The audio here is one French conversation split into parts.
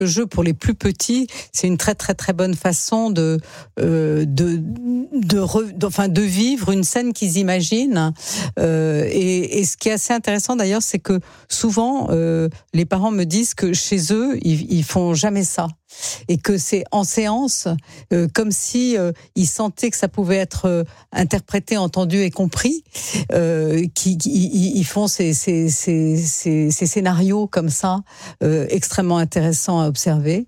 le jeu pour les plus petits, c'est une très très très bonne façon de vivre une scène qu'ils imaginent. Et ce qui est assez intéressant d'ailleurs, c'est que souvent les parents me disent que chez eux, ils font jamais ça. Et que c'est en séance, comme si ils sentaient que ça pouvait être interprété, entendu et compris, ils font ces scénarios comme ça, extrêmement intéressants à observer.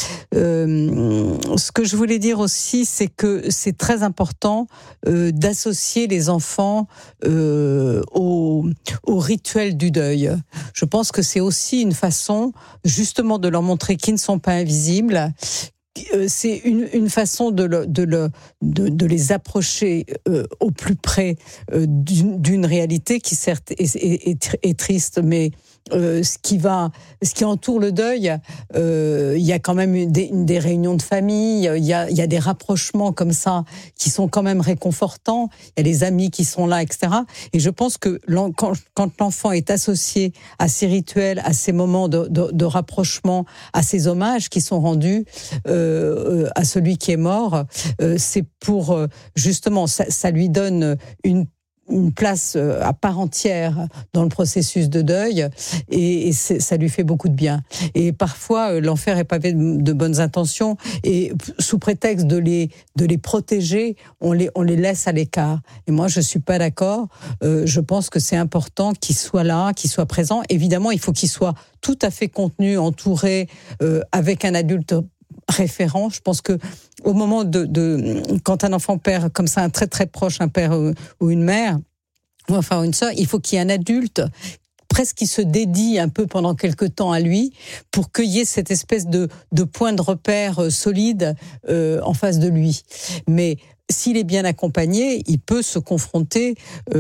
Ce que je voulais dire aussi, c'est que c'est très important d'associer les enfants au rituel du deuil. Je pense que c'est aussi une façon, justement, de leur montrer qu'ils ne sont pas invisibles. C'est une façon de les approcher au plus près d'une réalité qui certes est triste, mais ce qui entoure le deuil, il y a quand même des réunions de famille, il y a des rapprochements comme ça qui sont quand même réconfortants, il y a les amis qui sont là, etc. Et je pense que quand l'enfant est associé à ces rituels, à ces moments de rapprochement, à ces hommages qui sont rendus à celui qui est mort, c'est pour justement, ça lui donne une place à part entière dans le processus de deuil et ça lui fait beaucoup de bien. Et parfois, l'enfer est pavé de bonnes intentions et sous prétexte de les protéger, on les laisse à l'écart. Et moi, je suis pas d'accord. Je pense que c'est important qu'ils soient là, qu'ils soient présents. Évidemment, il faut qu'ils soient tout à fait contenus, entourés, avec un adulte référent. Je pense que au moment quand un enfant perd comme ça un très très proche, un père ou une mère, ou enfin une sœur, il faut qu'il y ait un adulte presque qui se dédie un peu pendant quelque temps à lui pour qu'il y ait cette espèce de point de repère solide en face de lui. Mais s'il est bien accompagné, il peut se confronter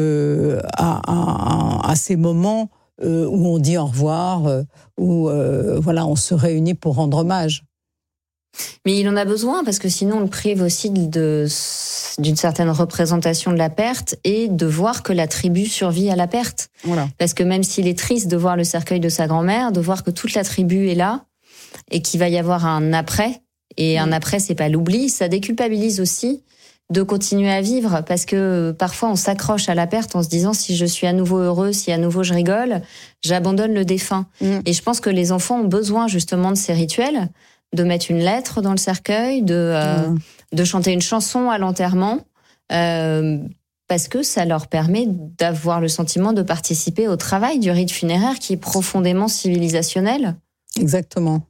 à ces moments où on dit au revoir, où voilà, on se réunit pour rendre hommage. Mais il en a besoin parce que sinon on le prive aussi d'une certaine représentation de la perte et de voir que la tribu survit à la perte. Voilà. Parce que même s'il est triste de voir le cercueil de sa grand-mère, de voir que toute la tribu est là et qu'il va y avoir un après, et un après c'est pas l'oubli, ça déculpabilise aussi de continuer à vivre parce que parfois on s'accroche à la perte en se disant si je suis à nouveau heureux, si à nouveau je rigole, j'abandonne le défunt. Et je pense que les enfants ont besoin justement de ces rituels, de mettre une lettre dans le cercueil, de chanter une chanson à l'enterrement, parce que ça leur permet d'avoir le sentiment de participer au travail du rite funéraire qui est profondément civilisationnel. Exactement.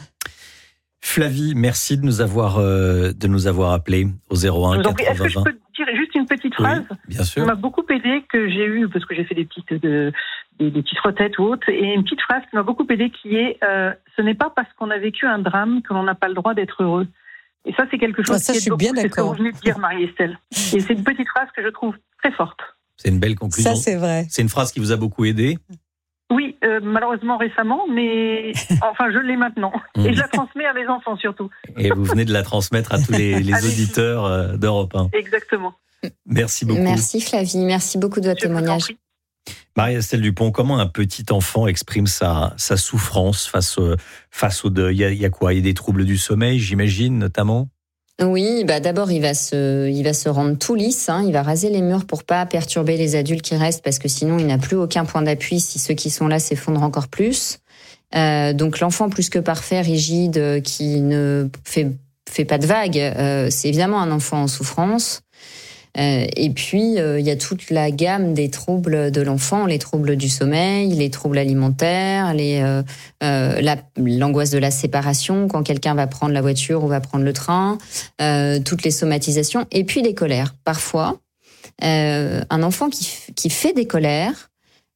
Flavie, merci de nous avoir appelés au 01 80 20. Est-ce que je peux dire juste une petite phrase ? Oui, bien sûr. Ça m'a beaucoup aidé, que j'ai eu, parce que j'ai fait des petites retraites ou autres, et une petite phrase qui m'a beaucoup aidé qui est ce n'est pas parce qu'on a vécu un drame que l'on n'a pas le droit d'être heureux. Et ça, c'est quelque chose qui est beaucoup, c'est ce que vous venez de dire, Marie-Estelle. Et c'est une petite phrase que je trouve très forte. C'est une belle conclusion. Ça, c'est vrai. C'est une phrase qui vous a beaucoup aidé ? Oui, malheureusement récemment, mais enfin je l'ai maintenant. Et je la transmets à mes enfants surtout. Et vous venez de la transmettre à tous les auditeurs d'Europe 1. Exactement. Merci beaucoup. Merci Flavie, merci beaucoup de votre témoignage. Marie-Estelle Dupont, comment un petit enfant exprime sa souffrance face au deuil ? Il y a quoi ? Il y a des troubles du sommeil, j'imagine, notamment ? Oui, d'abord il va se rendre tout lisse, il va raser les murs pour pas perturber les adultes qui restent parce que sinon il n'a plus aucun point d'appui si ceux qui sont là s'effondrent encore plus. Donc l'enfant plus que parfait, rigide, qui ne fait pas de vagues, c'est évidemment un enfant en souffrance. Et puis il y a toute la gamme des troubles de l'enfant, les troubles du sommeil, les troubles alimentaires, l'angoisse de la séparation quand quelqu'un va prendre la voiture ou va prendre le train, toutes les somatisations, et puis les colères. Parfois, un enfant qui fait des colères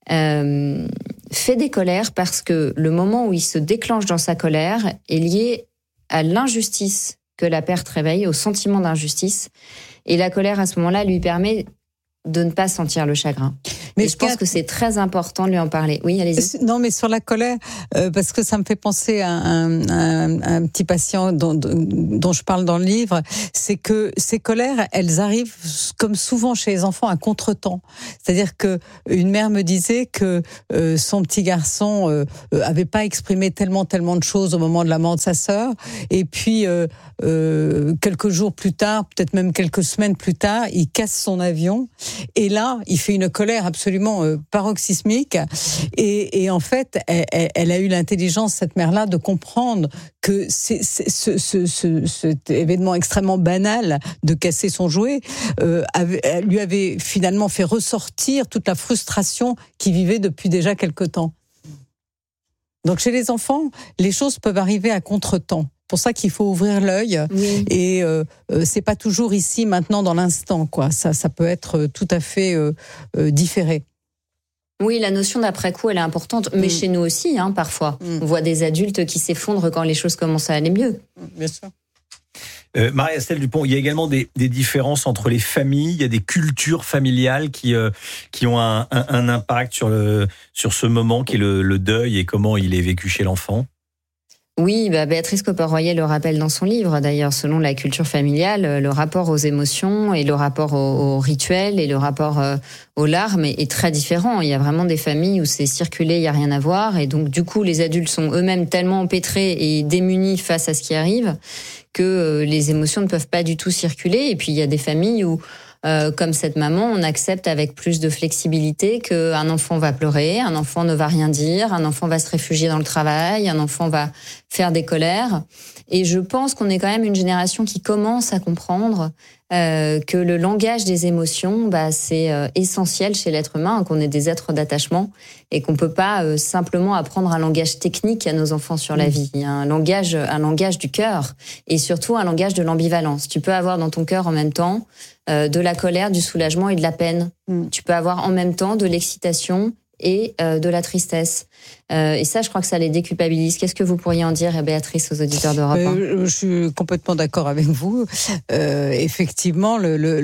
parce que le moment où il se déclenche dans sa colère est lié à l'injustice que la perte réveille, au sentiment d'injustice. Et la colère, à ce moment-là, lui permet de ne pas sentir le chagrin. Mais je pense que c'est très important de lui en parler. Oui, allez-y. Non, mais sur la colère, parce que ça me fait penser à un petit patient dont je parle dans le livre, c'est que ces colères, elles arrivent comme souvent chez les enfants à contretemps. C'est-à-dire que une mère me disait que son petit garçon avait pas exprimé tellement de choses au moment de la mort de sa sœur, et puis quelques jours plus tard, peut-être même quelques semaines plus tard, il casse son avion. Et là, il fait une colère absolument paroxysmique. Et en fait, elle a eu l'intelligence, cette mère-là, de comprendre que cet événement extrêmement banal de casser son jouet lui avait finalement fait ressortir toute la frustration qu'il vivait depuis déjà quelque temps. Donc chez les enfants, les choses peuvent arriver à contre-temps. C'est pour ça qu'il faut ouvrir l'œil, oui. Et c'est pas toujours ici, maintenant, dans l'instant, quoi. Ça peut être tout à fait différé. Oui, la notion d'après-coup, elle est importante, mais chez nous aussi, parfois. On voit des adultes qui s'effondrent quand les choses commencent à aller mieux. Bien sûr. Marie-Estelle Dupont, il y a également des différences entre les familles, il y a des cultures familiales qui ont un impact sur ce moment qui est le deuil et comment il est vécu chez l'enfant. Oui, Béatrice Copper-Royer le rappelle dans son livre. D'ailleurs, selon la culture familiale, le rapport aux émotions et le rapport aux rituels et le rapport aux larmes est très différent. Il y a vraiment des familles où c'est circulé, il n'y a rien à voir. Et donc, du coup, les adultes sont eux-mêmes tellement empêtrés et démunis face à ce qui arrive que les émotions ne peuvent pas du tout circuler. Et puis, il y a des familles où comme cette maman, on accepte avec plus de flexibilité qu'un enfant va pleurer, un enfant ne va rien dire, un enfant va se réfugier dans le travail, un enfant va faire des colères. Et je pense qu'on est quand même une génération qui commence à comprendre que le langage des émotions, c'est essentiel chez l'être humain, qu'on est des êtres d'attachement et qu'on peut pas simplement apprendre un langage technique à nos enfants sur la vie. Il y a un langage du cœur et surtout un langage de l'ambivalence. Tu peux avoir dans ton cœur en même temps de la colère, du soulagement et de la peine. Tu peux avoir en même temps de l'excitation et de la tristesse. Et ça, je crois que ça les déculpabilise. Qu'est-ce que vous pourriez en dire, Béatrice, aux auditeurs d'Europe 1 Je suis complètement d'accord avec vous. Effectivement,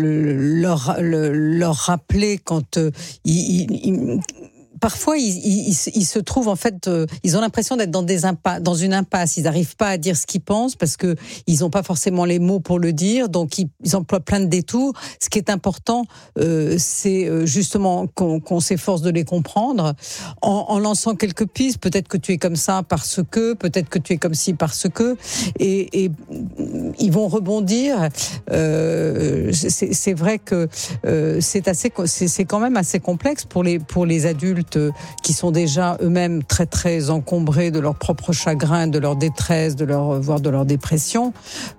leur rappeler quand parfois, ils se trouvent, en fait, ils ont l'impression d'être dans une impasse. Ils n'arrivent pas à dire ce qu'ils pensent parce que ils n'ont pas forcément les mots pour le dire. Donc, ils emploient plein de détours. Ce qui est important, c'est justement qu'on s'efforce de les comprendre en lançant quelques pistes. Peut-être que tu es comme ça parce que, peut-être que tu es comme ci parce que, et ils vont rebondir. C'est vrai que c'est quand même assez complexe pour les adultes qui sont déjà eux-mêmes très très encombrés de leur propre chagrin, de leur détresse, voire de leur dépression.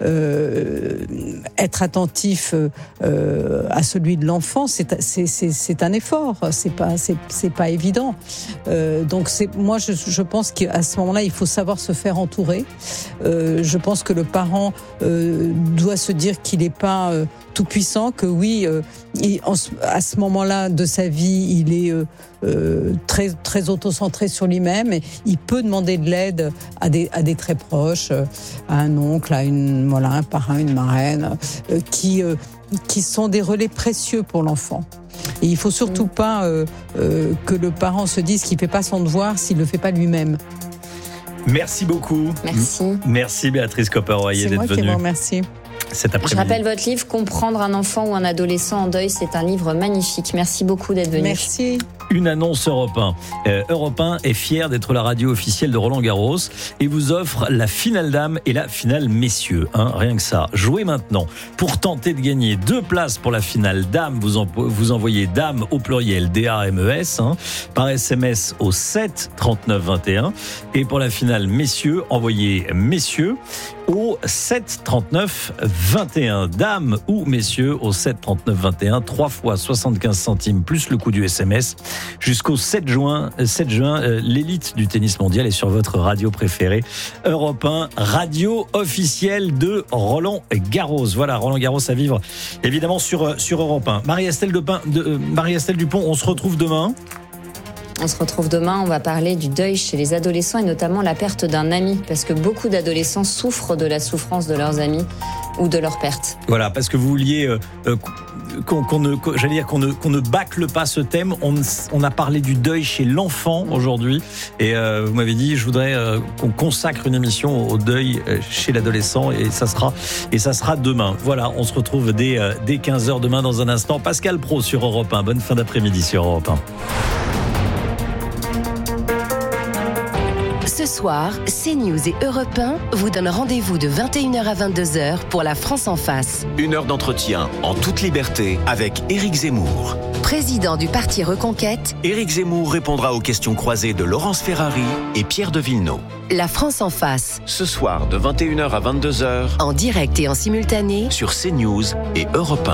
Être attentif à celui de l'enfant, c'est un effort. C'est pas évident. Donc moi je pense qu'à ce moment-là, il faut savoir se faire entourer. Je pense que le parent doit se dire qu'il n'est pas tout puissant, que oui, à ce moment-là de sa vie, il est très très autocentré sur lui-même. Et il peut demander de l'aide à des très proches, à un oncle, à un parrain, une marraine, qui sont des relais précieux pour l'enfant. Et il faut surtout pas que le parent se dise qu'il fait pas son devoir s'il le fait pas lui-même. Merci beaucoup. Merci Béatrice Copper-Royer d'être venue. C'est moi qui vous remercie. Cet après-midi. Je rappelle votre livre, Comprendre un enfant ou un adolescent en deuil. C'est un livre magnifique. Merci beaucoup d'être venu. Merci. Une annonce Europe 1. Europe 1 est fier d'être la radio officielle de Roland Garros et vous offre la finale dames et la finale messieurs. Rien que ça. Jouez maintenant. Pour tenter de gagner 2 places pour la finale dames, vous envoyez dames au pluriel DAMES par SMS au 7 39 21. Et pour la finale messieurs, envoyez messieurs au 7 39 21. Dames ou messieurs au 7 39 21. 3 fois 75 centimes plus le coût du SMS. Jusqu'au 7 juin, l'élite du tennis mondial est sur votre radio préférée. Europe 1, radio officielle de Roland Garros. Voilà, Roland Garros à vivre évidemment sur Europe 1. Marie-Estelle Dupont, on se retrouve demain. On se retrouve demain, on va parler du deuil chez les adolescents et notamment la perte d'un ami, parce que beaucoup d'adolescents souffrent de la souffrance de leurs amis ou de leur perte. Voilà, parce que vous vouliez qu'on ne bâcle pas ce thème. On a parlé du deuil chez l'enfant aujourd'hui, et vous m'avez dit, je voudrais qu'on consacre une émission au deuil chez l'adolescent, et ça sera demain. Voilà, on se retrouve dès 15h demain dans un instant. Pascal Praud sur Europe 1. Bonne fin d'après-midi sur Europe 1. Ce soir, CNews et Europe 1 vous donnent rendez-vous de 21h à 22h pour La France en face. 1 heure d'entretien en toute liberté avec Éric Zemmour. Président du parti Reconquête, Éric Zemmour répondra aux questions croisées de Laurence Ferrari et Pierre de Villeneuve. La France en face. Ce soir de 21h à 22h En direct et en simultané sur CNews et Europe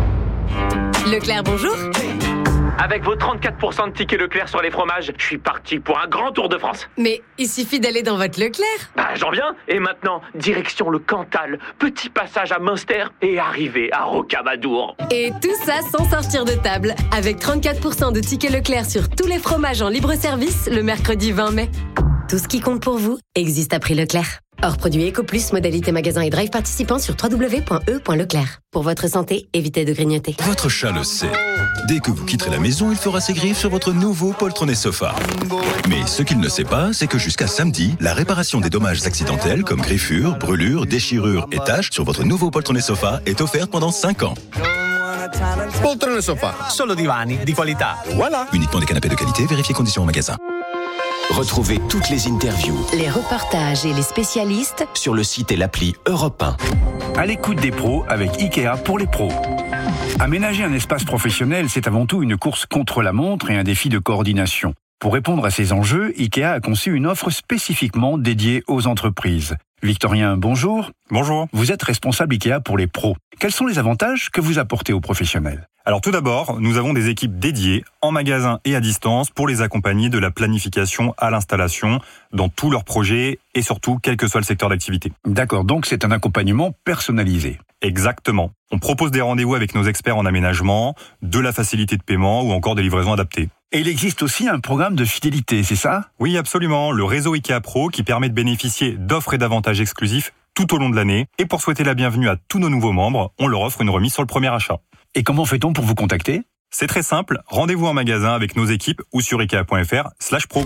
1. Leclerc, bonjour. Avec vos 34% de tickets Leclerc sur les fromages, je suis parti pour un grand tour de France. Mais il suffit d'aller dans votre Leclerc. J'en viens. Et maintenant, direction le Cantal, petit passage à Münster et arrivée à Rocamadour. Et tout ça sans sortir de table, avec 34% de tickets Leclerc sur tous les fromages en libre-service le mercredi 20 mai. Tout ce qui compte pour vous existe à prix Leclerc. Hors produit EcoPlus, modalité magasin et drive participant sur www.e.leclerc. Pour votre santé, évitez de grignoter. Votre chat le sait. Dès que vous quitterez la maison, il fera ses griffes sur votre nouveau poltronné sofa. Mais ce qu'il ne sait pas, c'est que jusqu'à samedi, la réparation des dommages accidentels comme griffures, brûlures, déchirures et taches sur votre nouveau poltronné sofa est offerte pendant 5 ans. Poltrone sofa, solo divani di qualità. Voilà. Uniquement des canapés de qualité, vérifiez conditions en magasin. Retrouvez toutes les interviews, Les reportages et les spécialistes sur le site et l'appli Europe 1. À l'écoute des pros avec Ikea pour les pros. Aménager un espace professionnel, c'est avant tout une course contre la montre et un défi de coordination. Pour répondre à ces enjeux, Ikea a conçu une offre spécifiquement dédiée aux entreprises. Victorien, bonjour. Bonjour. Vous êtes responsable Ikea pour les pros. Quels sont les avantages que vous apportez aux professionnels ? Alors tout d'abord, nous avons des équipes dédiées en magasin et à distance pour les accompagner de la planification à l'installation dans tous leurs projets et surtout quel que soit le secteur d'activité. D'accord, donc c'est un accompagnement personnalisé. Exactement. On propose des rendez-vous avec nos experts en aménagement, de la facilité de paiement ou encore des livraisons adaptées. Et il existe aussi un programme de fidélité, c'est ça ? Oui, absolument. Le réseau Ikea Pro qui permet de bénéficier d'offres et d'avantages exclusifs tout au long de l'année. Et pour souhaiter la bienvenue à tous nos nouveaux membres, on leur offre une remise sur le premier achat. Et comment fait-on pour vous contacter ? C'est très simple, rendez-vous en magasin avec nos équipes ou sur ikea.fr/pro.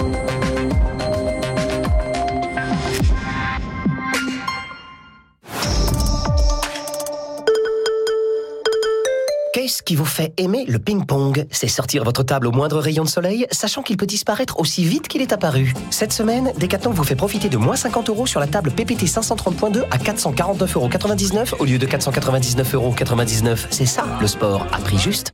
Qu'est-ce qui vous fait aimer le ping-pong ? C'est sortir votre table au moindre rayon de soleil, sachant qu'il peut disparaître aussi vite qu'il est apparu. Cette semaine, Decathlon vous fait profiter de moins 50 € sur la table PPT 530.2 à 449,99 € au lieu de 499,99 €. C'est ça, le sport, à prix juste.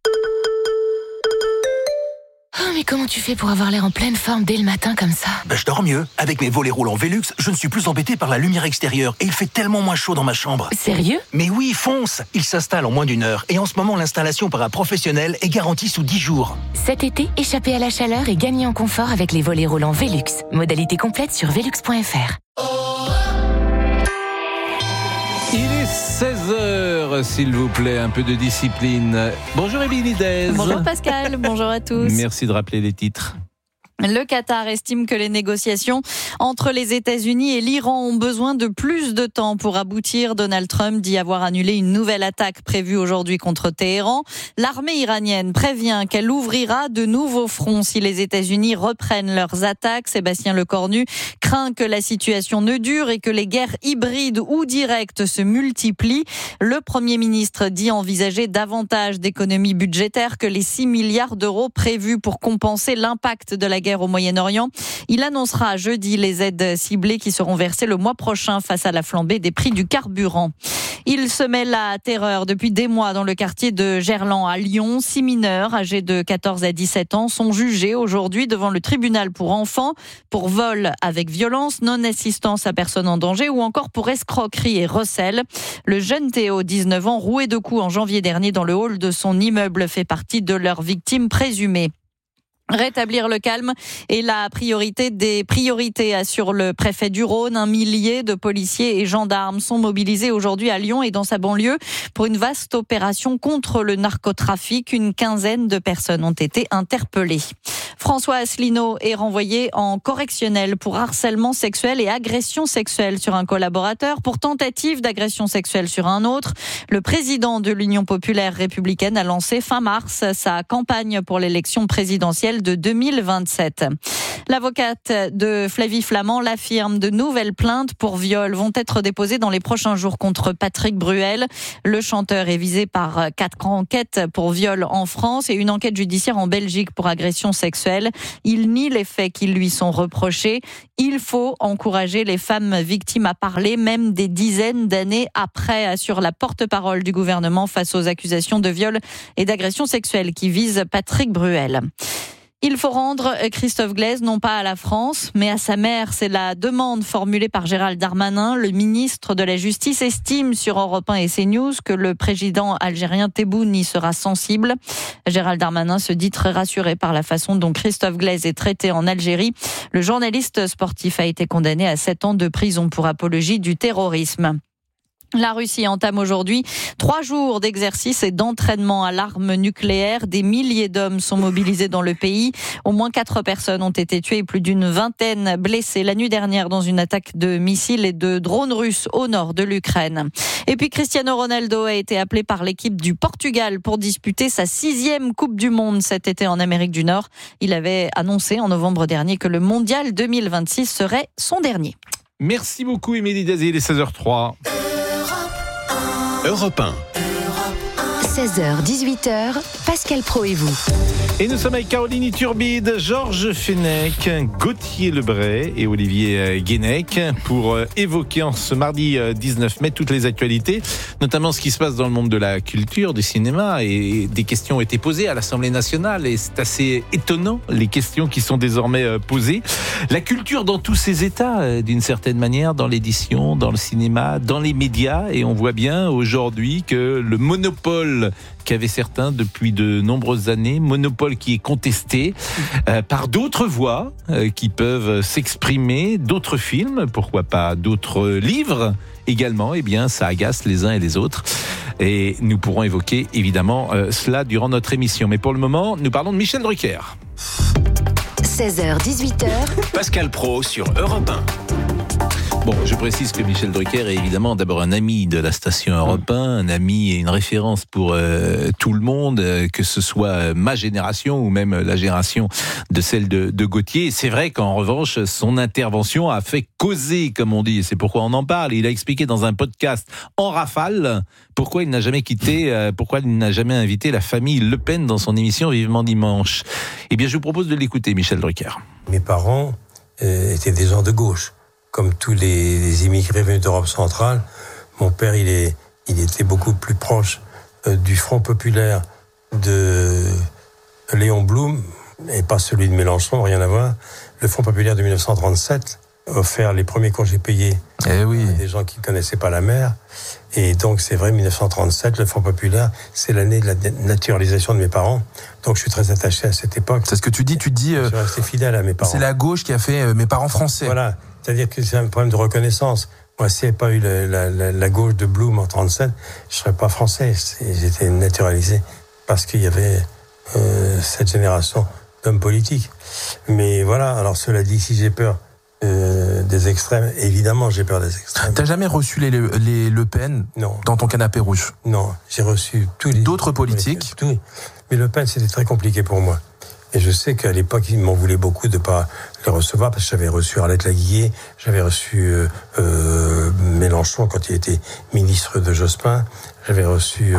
Oh, mais comment tu fais pour avoir l'air en pleine forme dès le matin comme ça ? Je dors mieux. Avec mes volets roulants Velux, je ne suis plus embêté par la lumière extérieure et il fait tellement moins chaud dans ma chambre. Sérieux ? Mais oui, fonce ! Il s'installe en moins d'1 heure et en ce moment, l'installation par un professionnel est garantie sous 10 jours. Cet été, échappez à la chaleur et gagnez en confort avec les volets roulants Velux. Modalité complète sur velux.fr. Il est 16h, s'il vous plaît, un peu de discipline. Bonjour Émilie Dez. Bonjour Pascal, bonjour à tous. Merci de rappeler les titres. Le Qatar estime que les négociations entre les États-Unis et l'Iran ont besoin de plus de temps pour aboutir. Donald Trump dit avoir annulé une nouvelle attaque prévue aujourd'hui contre Téhéran. L'armée iranienne prévient qu'elle ouvrira de nouveaux fronts si les États-Unis reprennent leurs attaques. Sébastien Lecornu craint que la situation ne dure et que les guerres hybrides ou directes se multiplient. Le Premier ministre dit envisager davantage d'économies budgétaires que les 6 milliards d'euros prévus pour compenser l'impact de la guerre au Moyen-Orient. Il annoncera jeudi les aides ciblées qui seront versées le mois prochain face à la flambée des prix du carburant. Il semait la terreur depuis des mois dans le quartier de Gerland à Lyon. 6 mineurs âgés de 14 à 17 ans sont jugés aujourd'hui devant le tribunal pour enfants pour vol avec violence, non-assistance à personne en danger ou encore pour escroquerie et recel. Le jeune Théo, 19 ans, roué de coups en janvier dernier dans le hall de son immeuble, fait partie de leurs victimes présumées. Rétablir le calme est la priorité des priorités, assure le préfet du Rhône. 1 millier de policiers et gendarmes sont mobilisés aujourd'hui à Lyon et dans sa banlieue pour une vaste opération contre le narcotrafic. Une quinzaine de personnes ont été interpellées. François Asselineau est renvoyé en correctionnel pour harcèlement sexuel et agression sexuelle sur un collaborateur, pour tentative d'agression sexuelle sur un autre. Le président de l'Union populaire républicaine a lancé fin mars sa campagne pour l'élection présidentielle de 2027. L'avocate de Flavie Flament l'affirme, de nouvelles plaintes pour viol vont être déposées dans les prochains jours contre Patrick Bruel. Le chanteur est visé par 4 enquêtes pour viol en France et une enquête judiciaire en Belgique pour agression sexuelle. Il nie les faits qui lui sont reprochés. Il faut encourager les femmes victimes à parler, même des dizaines d'années après, assure la porte-parole du gouvernement face aux accusations de viol et d'agression sexuelle qui visent Patrick Bruel. Il faut rendre Christophe Glaise non pas à la France, mais à sa mère. C'est la demande formulée par Gérald Darmanin. Le ministre de la Justice estime sur Europe 1 et CNews que le président algérien Tebboune y sera sensible. Gérald Darmanin se dit très rassuré par la façon dont Christophe Glaise est traité en Algérie. Le journaliste sportif a été condamné à 7 ans de prison pour apologie du terrorisme. La Russie entame aujourd'hui 3 jours d'exercice et d'entraînement à l'arme nucléaire. Des milliers d'hommes sont mobilisés dans le pays. Au moins 4 personnes ont été tuées et plus d'une vingtaine blessées la nuit dernière dans une attaque de missiles et de drones russes au nord de l'Ukraine. Et puis Cristiano Ronaldo a été appelé par l'équipe du Portugal pour disputer sa 6e Coupe du Monde cet été en Amérique du Nord. Il avait annoncé en novembre dernier que le Mondial 2026 serait son dernier. Merci beaucoup Émilie Dazier, il est 16h03. Europe 1. 16h, 18h, Pascal Praud et vous. Et nous sommes avec Caroline Iturbide, Georges Fenech, Gauthier Lebray et Olivier Guénec pour évoquer en ce mardi 19 mai toutes les actualités, notamment ce qui se passe dans le monde de la culture, du cinéma, et des questions ont été posées à l'Assemblée nationale et c'est assez étonnant les questions qui sont désormais posées. La culture dans tous ses états, d'une certaine manière, dans l'édition, dans le cinéma, dans les médias, et on voit bien aujourd'hui que le monopole qu'avaient certains depuis de nombreuses années, monopole qui est contesté par d'autres voix qui peuvent s'exprimer, d'autres films, pourquoi pas d'autres livres également, eh bien ça agace les uns et les autres. Et nous pourrons évoquer évidemment cela durant notre émission. Mais pour le moment, nous parlons de Michel Drucker. 16h, 18h. Pascal Praud sur Europe 1. Bon, je précise que Michel Drucker est évidemment d'abord un ami de la station Europe 1, un ami et une référence pour tout le monde, que ce soit ma génération ou même la génération de celle de Gauthier. Et c'est vrai qu'en revanche, son intervention a fait causer, comme on dit, et c'est pourquoi on en parle. Il a expliqué dans un podcast en rafale pourquoi il n'a jamais pourquoi il n'a jamais invité la famille Le Pen dans son émission Vivement Dimanche. Eh bien, je vous propose de l'écouter, Michel Drucker. Mes parents étaient des gens de gauche. Comme tous les immigrés venus d'Europe centrale, mon père, il était beaucoup plus proche du Front populaire de Léon Blum, et pas celui de Mélenchon, rien à voir. Le Front populaire de 1937 offert les premiers congés payés à des gens qui ne connaissaient pas la mer. Et donc, c'est vrai, 1937, le Front populaire, c'est l'année de la naturalisation de mes parents. Donc, je suis très attaché à cette époque. C'est ce que tu dis, je suis resté fidèle à mes parents. C'est la gauche qui a fait mes parents français. Voilà. C'est-à-dire que c'est un problème de reconnaissance. Moi, s'il n'y avait pas eu la gauche de Blum en 37, je ne serais pas français. J'étais naturalisé parce qu'il y avait cette génération d'hommes politiques. Mais voilà, alors cela dit, si j'ai peur des extrêmes, évidemment j'ai peur des extrêmes. T'as jamais reçu les Le Pen dans ton canapé rouge? Non, j'ai reçu d'autres politiques. Mais Le Pen, c'était très compliqué pour moi. Et je sais qu'à l'époque, ils m'en voulaient beaucoup de pas les recevoir, parce que j'avais reçu Arlette Laguillet, j'avais reçu Mélenchon quand il était ministre de Jospin, j'avais reçu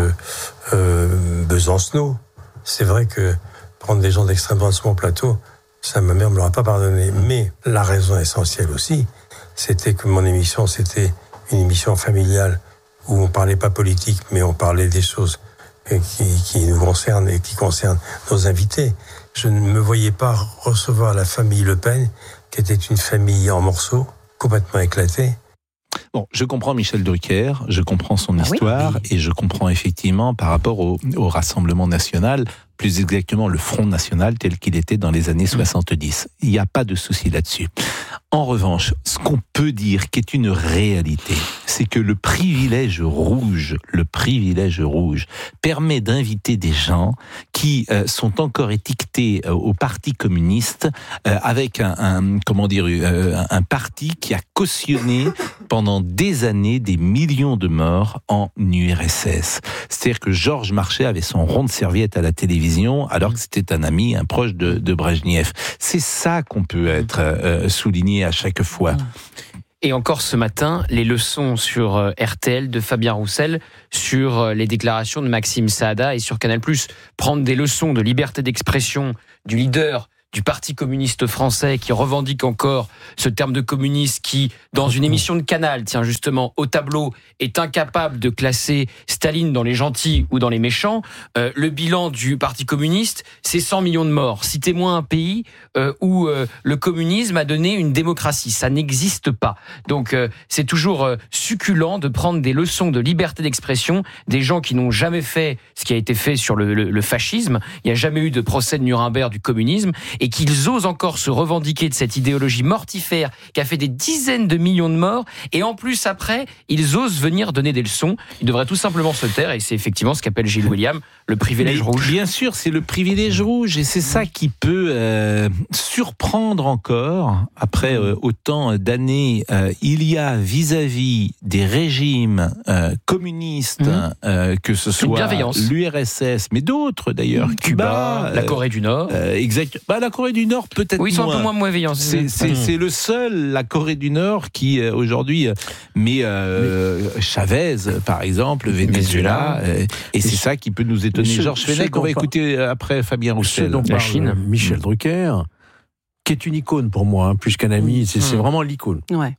Besancenot. C'est vrai que prendre des gens d'extrême droite sur mon plateau, ça, ma mère me l'aurait pas pardonné. Mais la raison essentielle aussi, c'était que mon émission, c'était une émission familiale où on parlait pas politique, mais on parlait des choses qui nous concernent et qui concernent nos invités. Je ne me voyais pas recevoir la famille Le Pen, qui était une famille en morceaux, complètement éclatée. Bon, je comprends Michel Drucker, je comprends son histoire, et je comprends effectivement par rapport au Rassemblement national, plus exactement le Front national tel qu'il était dans les années 70. Il n'y a pas de souci là-dessus. En revanche, ce qu'on peut dire qui est une réalité, c'est que le privilège rouge permet d'inviter des gens qui sont encore étiquetés au Parti communiste avec un parti qui a cautionné pendant des années des millions de morts en URSS. C'est-à-dire que Georges Marchais avait son rond de serviette à la télévision alors que c'était un ami, un proche de Brejnev. C'est ça qu'on peut être souligné à chaque fois. Et encore ce matin, les leçons sur RTL de Fabien Roussel sur les déclarations de Maxime Saada et sur Canal+. Prendre des leçons de liberté d'expression du leader du Parti communiste français qui revendique encore ce terme de communiste qui, dans une émission de Canal, tiens justement, au tableau, est incapable de classer Staline dans les gentils ou dans les méchants. Le bilan du Parti communiste, c'est 100 millions de morts. Citez-moi un pays où le communisme a donné une démocratie. Ça n'existe pas. Donc c'est toujours succulent de prendre des leçons de liberté d'expression des gens qui n'ont jamais fait ce qui a été fait sur le fascisme. Il n'y a jamais eu de procès de Nuremberg du communisme. Et qu'ils osent encore se revendiquer de cette idéologie mortifère qui a fait des dizaines de millions de morts, et en plus après, ils osent venir donner des leçons. Ils devraient tout simplement se taire, et c'est effectivement ce qu'appelle Gilles William, le privilège rouge. Bien sûr, c'est le privilège rouge, et c'est ça qui peut surprendre encore, après autant d'années. Il y a vis-à-vis des régimes communistes, que ce soit l'URSS, mais d'autres d'ailleurs, Cuba, la Corée du Nord. La Corée du Nord peut-être ils sont un peu moins malveillants. C'est le seul, la Corée du Nord, qui aujourd'hui met Chavez, par exemple, Venezuela, et c'est ça qui peut nous étonner. Georges Fenech, on va écouter après Fabien Roussel. La Chine. Michel Drucker, qui est une icône pour moi, plus qu'un ami, c'est vraiment l'icône. Ouais.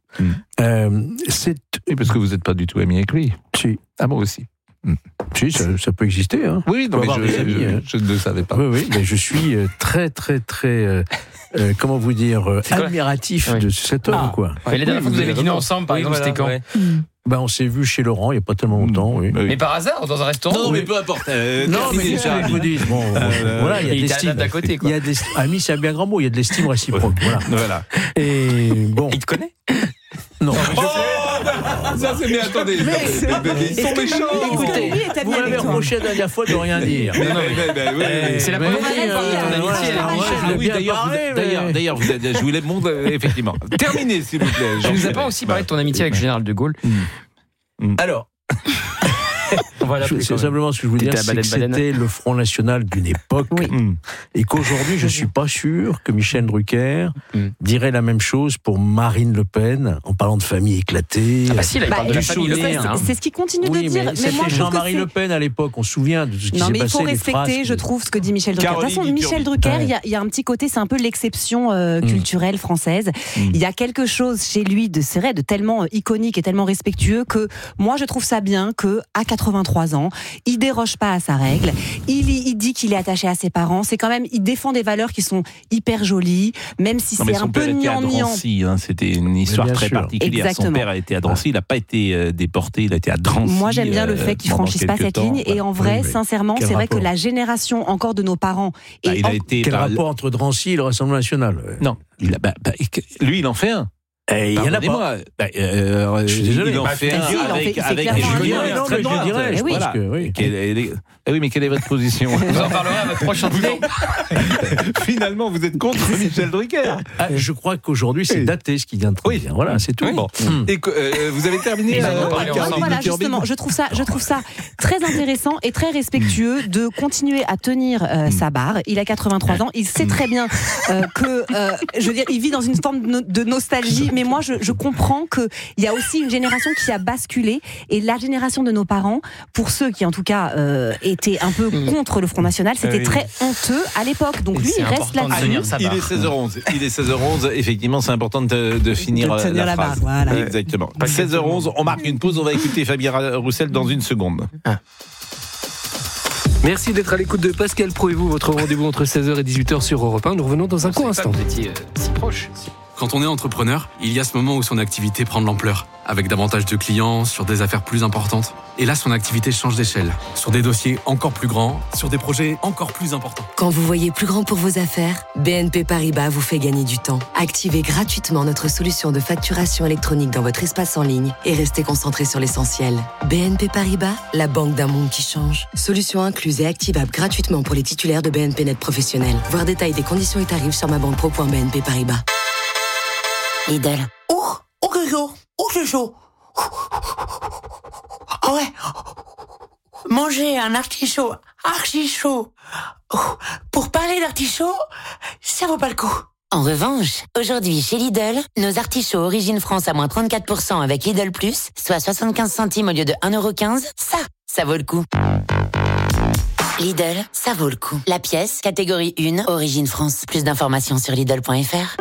Et parce que vous n'êtes pas du tout ami avec lui. Si. Ah, moi aussi. Si, ça peut exister. Hein. Oui, non, mais je ne le savais pas. Oui, mais je suis très, très, très, comment vous dire, admiratif de cet homme, quoi. Et la dernière fois que vous avez dîné ensemble, par exemple, c'était quand on s'est vu chez Laurent il n'y a pas tellement longtemps. Oui. Mais par hasard, dans un restaurant? Non, mais peu importe. Non, mais qu'est-ce que je vous dis? Bon, voilà, il y a de l'estime. D'à côté, quoi. Ami, c'est un bien grand mot. Il y a de l'estime réciproque. Voilà. Et bon. Il te connaît? Non. Ça c'est bien, attendez. Ils sont méchants. Écoutez, vous m'avez reproché la dernière fois de rien dire. C'est la première fois. D'ailleurs, je voulais montrer, effectivement. Terminez, s'il vous plaît. Je ne vous ai pas aussi parlé de ton amitié avec le général de Gaulle. Alors. C'est simplement ce que je voulais dire, c'est que c'était le Front National d'une époque, et qu'aujourd'hui, je ne suis pas sûr que Michel Drucker dirait la même chose pour Marine Le Pen, en parlant de famille éclatée. Ah bah si, là, il parle de la famille Le Pen. C'est ce qu'il continue de dire. Mais c'était Jean-Marie Le Pen à l'époque, on se souvient de ce qui s'est passé. Non, mais il faut respecter, je trouve, ce que dit Michel Drucker. De toute façon, Michel Drucker, il y a un petit côté, c'est un peu l'exception culturelle française. Il y a quelque chose chez lui de tellement iconique et tellement respectueux que moi, je trouve ça bien qu'à 83 ans, il déroge pas à sa règle, il dit qu'il est attaché à ses parents, c'est quand même, il défend des valeurs qui sont hyper jolies, même si c'est un peu gnangnan. C'était une histoire très particulière. Exactement. Son père a été à Drancy, il n'a pas été déporté, il a été à Drancy. Moi j'aime bien le fait qu'il franchisse pas cette ligne, et en vrai, sincèrement, c'est vrai que la génération encore de nos parents... Quel rapport entre Drancy et le Rassemblement National? Non, lui il en fait un. Il y en a pas. Je suis désolé. Il en fait un avec Julien. Je dirais. Je pense que oui. Oui, mais quelle est votre position? Vous en parlerez à votre prochain dîner. Finalement, vous êtes contre Michel Drucker. Je crois qu'aujourd'hui, c'est daté ce qui vient de dire. Voilà, c'est tout. Bon. Et vous avez terminé. Voilà, justement, je trouve ça très intéressant et très respectueux de continuer à tenir sa barre. Il a 83 ans. Il sait très bien que, je veux dire, il vit dans une forme de nostalgie. Mais moi, je comprends qu'il y a aussi une génération qui a basculé, et la génération de nos parents, pour ceux qui en tout cas étaient un peu contre le Front National, c'était très honteux à l'époque. Donc lui, il reste là-dessus. Il est 16h11. Effectivement, c'est important de finir la phrase. Voilà. Exactement. 16h11, on marque une pause. On va écouter Fabien Roussel dans une seconde. Merci d'être à l'écoute de Pascal Pro et vous, votre rendez-vous entre 16h et 18h sur Europe 1. Nous revenons dans un court instant. Vous étiez si proche. Quand on est entrepreneur, il y a ce moment où son activité prend de l'ampleur, avec davantage de clients, sur des affaires plus importantes. Et là, son activité change d'échelle, sur des dossiers encore plus grands, sur des projets encore plus importants. Quand vous voyez plus grand pour vos affaires, BNP Paribas vous fait gagner du temps. Activez gratuitement notre solution de facturation électronique dans votre espace en ligne et restez concentré sur l'essentiel. BNP Paribas, la banque d'un monde qui change. Solution incluse et activable gratuitement pour les titulaires de BNP Net Professionnel. Voir détails des conditions et tarifs sur mabanquepro.bnp Paribas. Lidl. Oh, que chaud. Oh, c'est chaud. Ah ouais. Manger un artichaut archi chaud. Pour parler d'artichaut, ça vaut pas le coup. En revanche, aujourd'hui chez Lidl, nos artichauts Origine France à moins 34% avec Lidl Plus, soit 75 centimes au lieu de 1,15€, ça vaut le coup. Lidl, ça vaut le coup. La pièce, catégorie 1, Origine France. Plus d'informations sur Lidl.fr.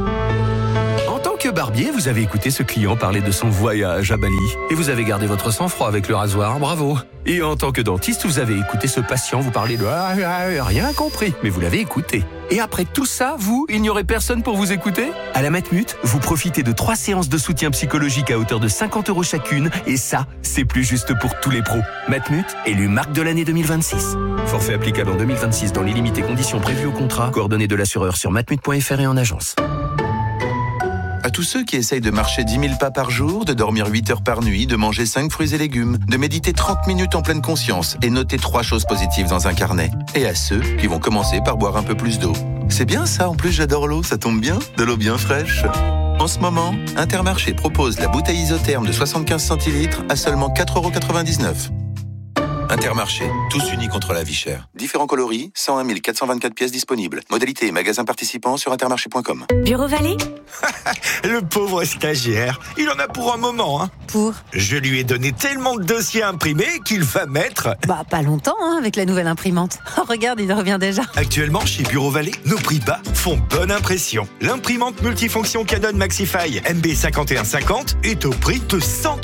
En tant que barbier, vous avez écouté ce client parler de son voyage à Bali. Et vous avez gardé votre sang-froid avec le rasoir, bravo. Et en tant que dentiste, vous avez écouté ce patient vous parler de rien compris. Mais vous l'avez écouté. Et après tout ça, il n'y aurait personne pour vous écouter ? À la Matmut, vous profitez de 3 séances de soutien psychologique à hauteur de 50€ chacune. Et ça, c'est plus juste pour tous les pros. Matmut, élu marque de l'année 2026. Forfait applicable en 2026 dans les limites et conditions prévues au contrat. Coordonnées de l'assureur sur matmut.fr et en agence. À tous ceux qui essayent de marcher 10 000 pas par jour, de dormir 8 heures par nuit, de manger 5 fruits et légumes, de méditer 30 minutes en pleine conscience et noter 3 choses positives dans un carnet. Et à ceux qui vont commencer par boire un peu plus d'eau. C'est bien ça, en plus j'adore l'eau, ça tombe bien, de l'eau bien fraîche. En ce moment, Intermarché propose la bouteille isotherme de 75 centilitres à seulement 4,99€. Intermarché, tous unis contre la vie chère. Différents coloris, 101 424 pièces disponibles. Modalité et magasins participants sur intermarché.com. Bureau Vallée ? Le pauvre stagiaire, il en a pour un moment, hein. Pour ? Je lui ai donné tellement de dossiers à imprimer qu'il va mettre... Pas longtemps, avec la nouvelle imprimante. Regarde, il revient déjà. Actuellement, chez Bureau Vallée, nos prix bas font bonne impression. L'imprimante multifonction Canon Maxify MB5150 est au prix de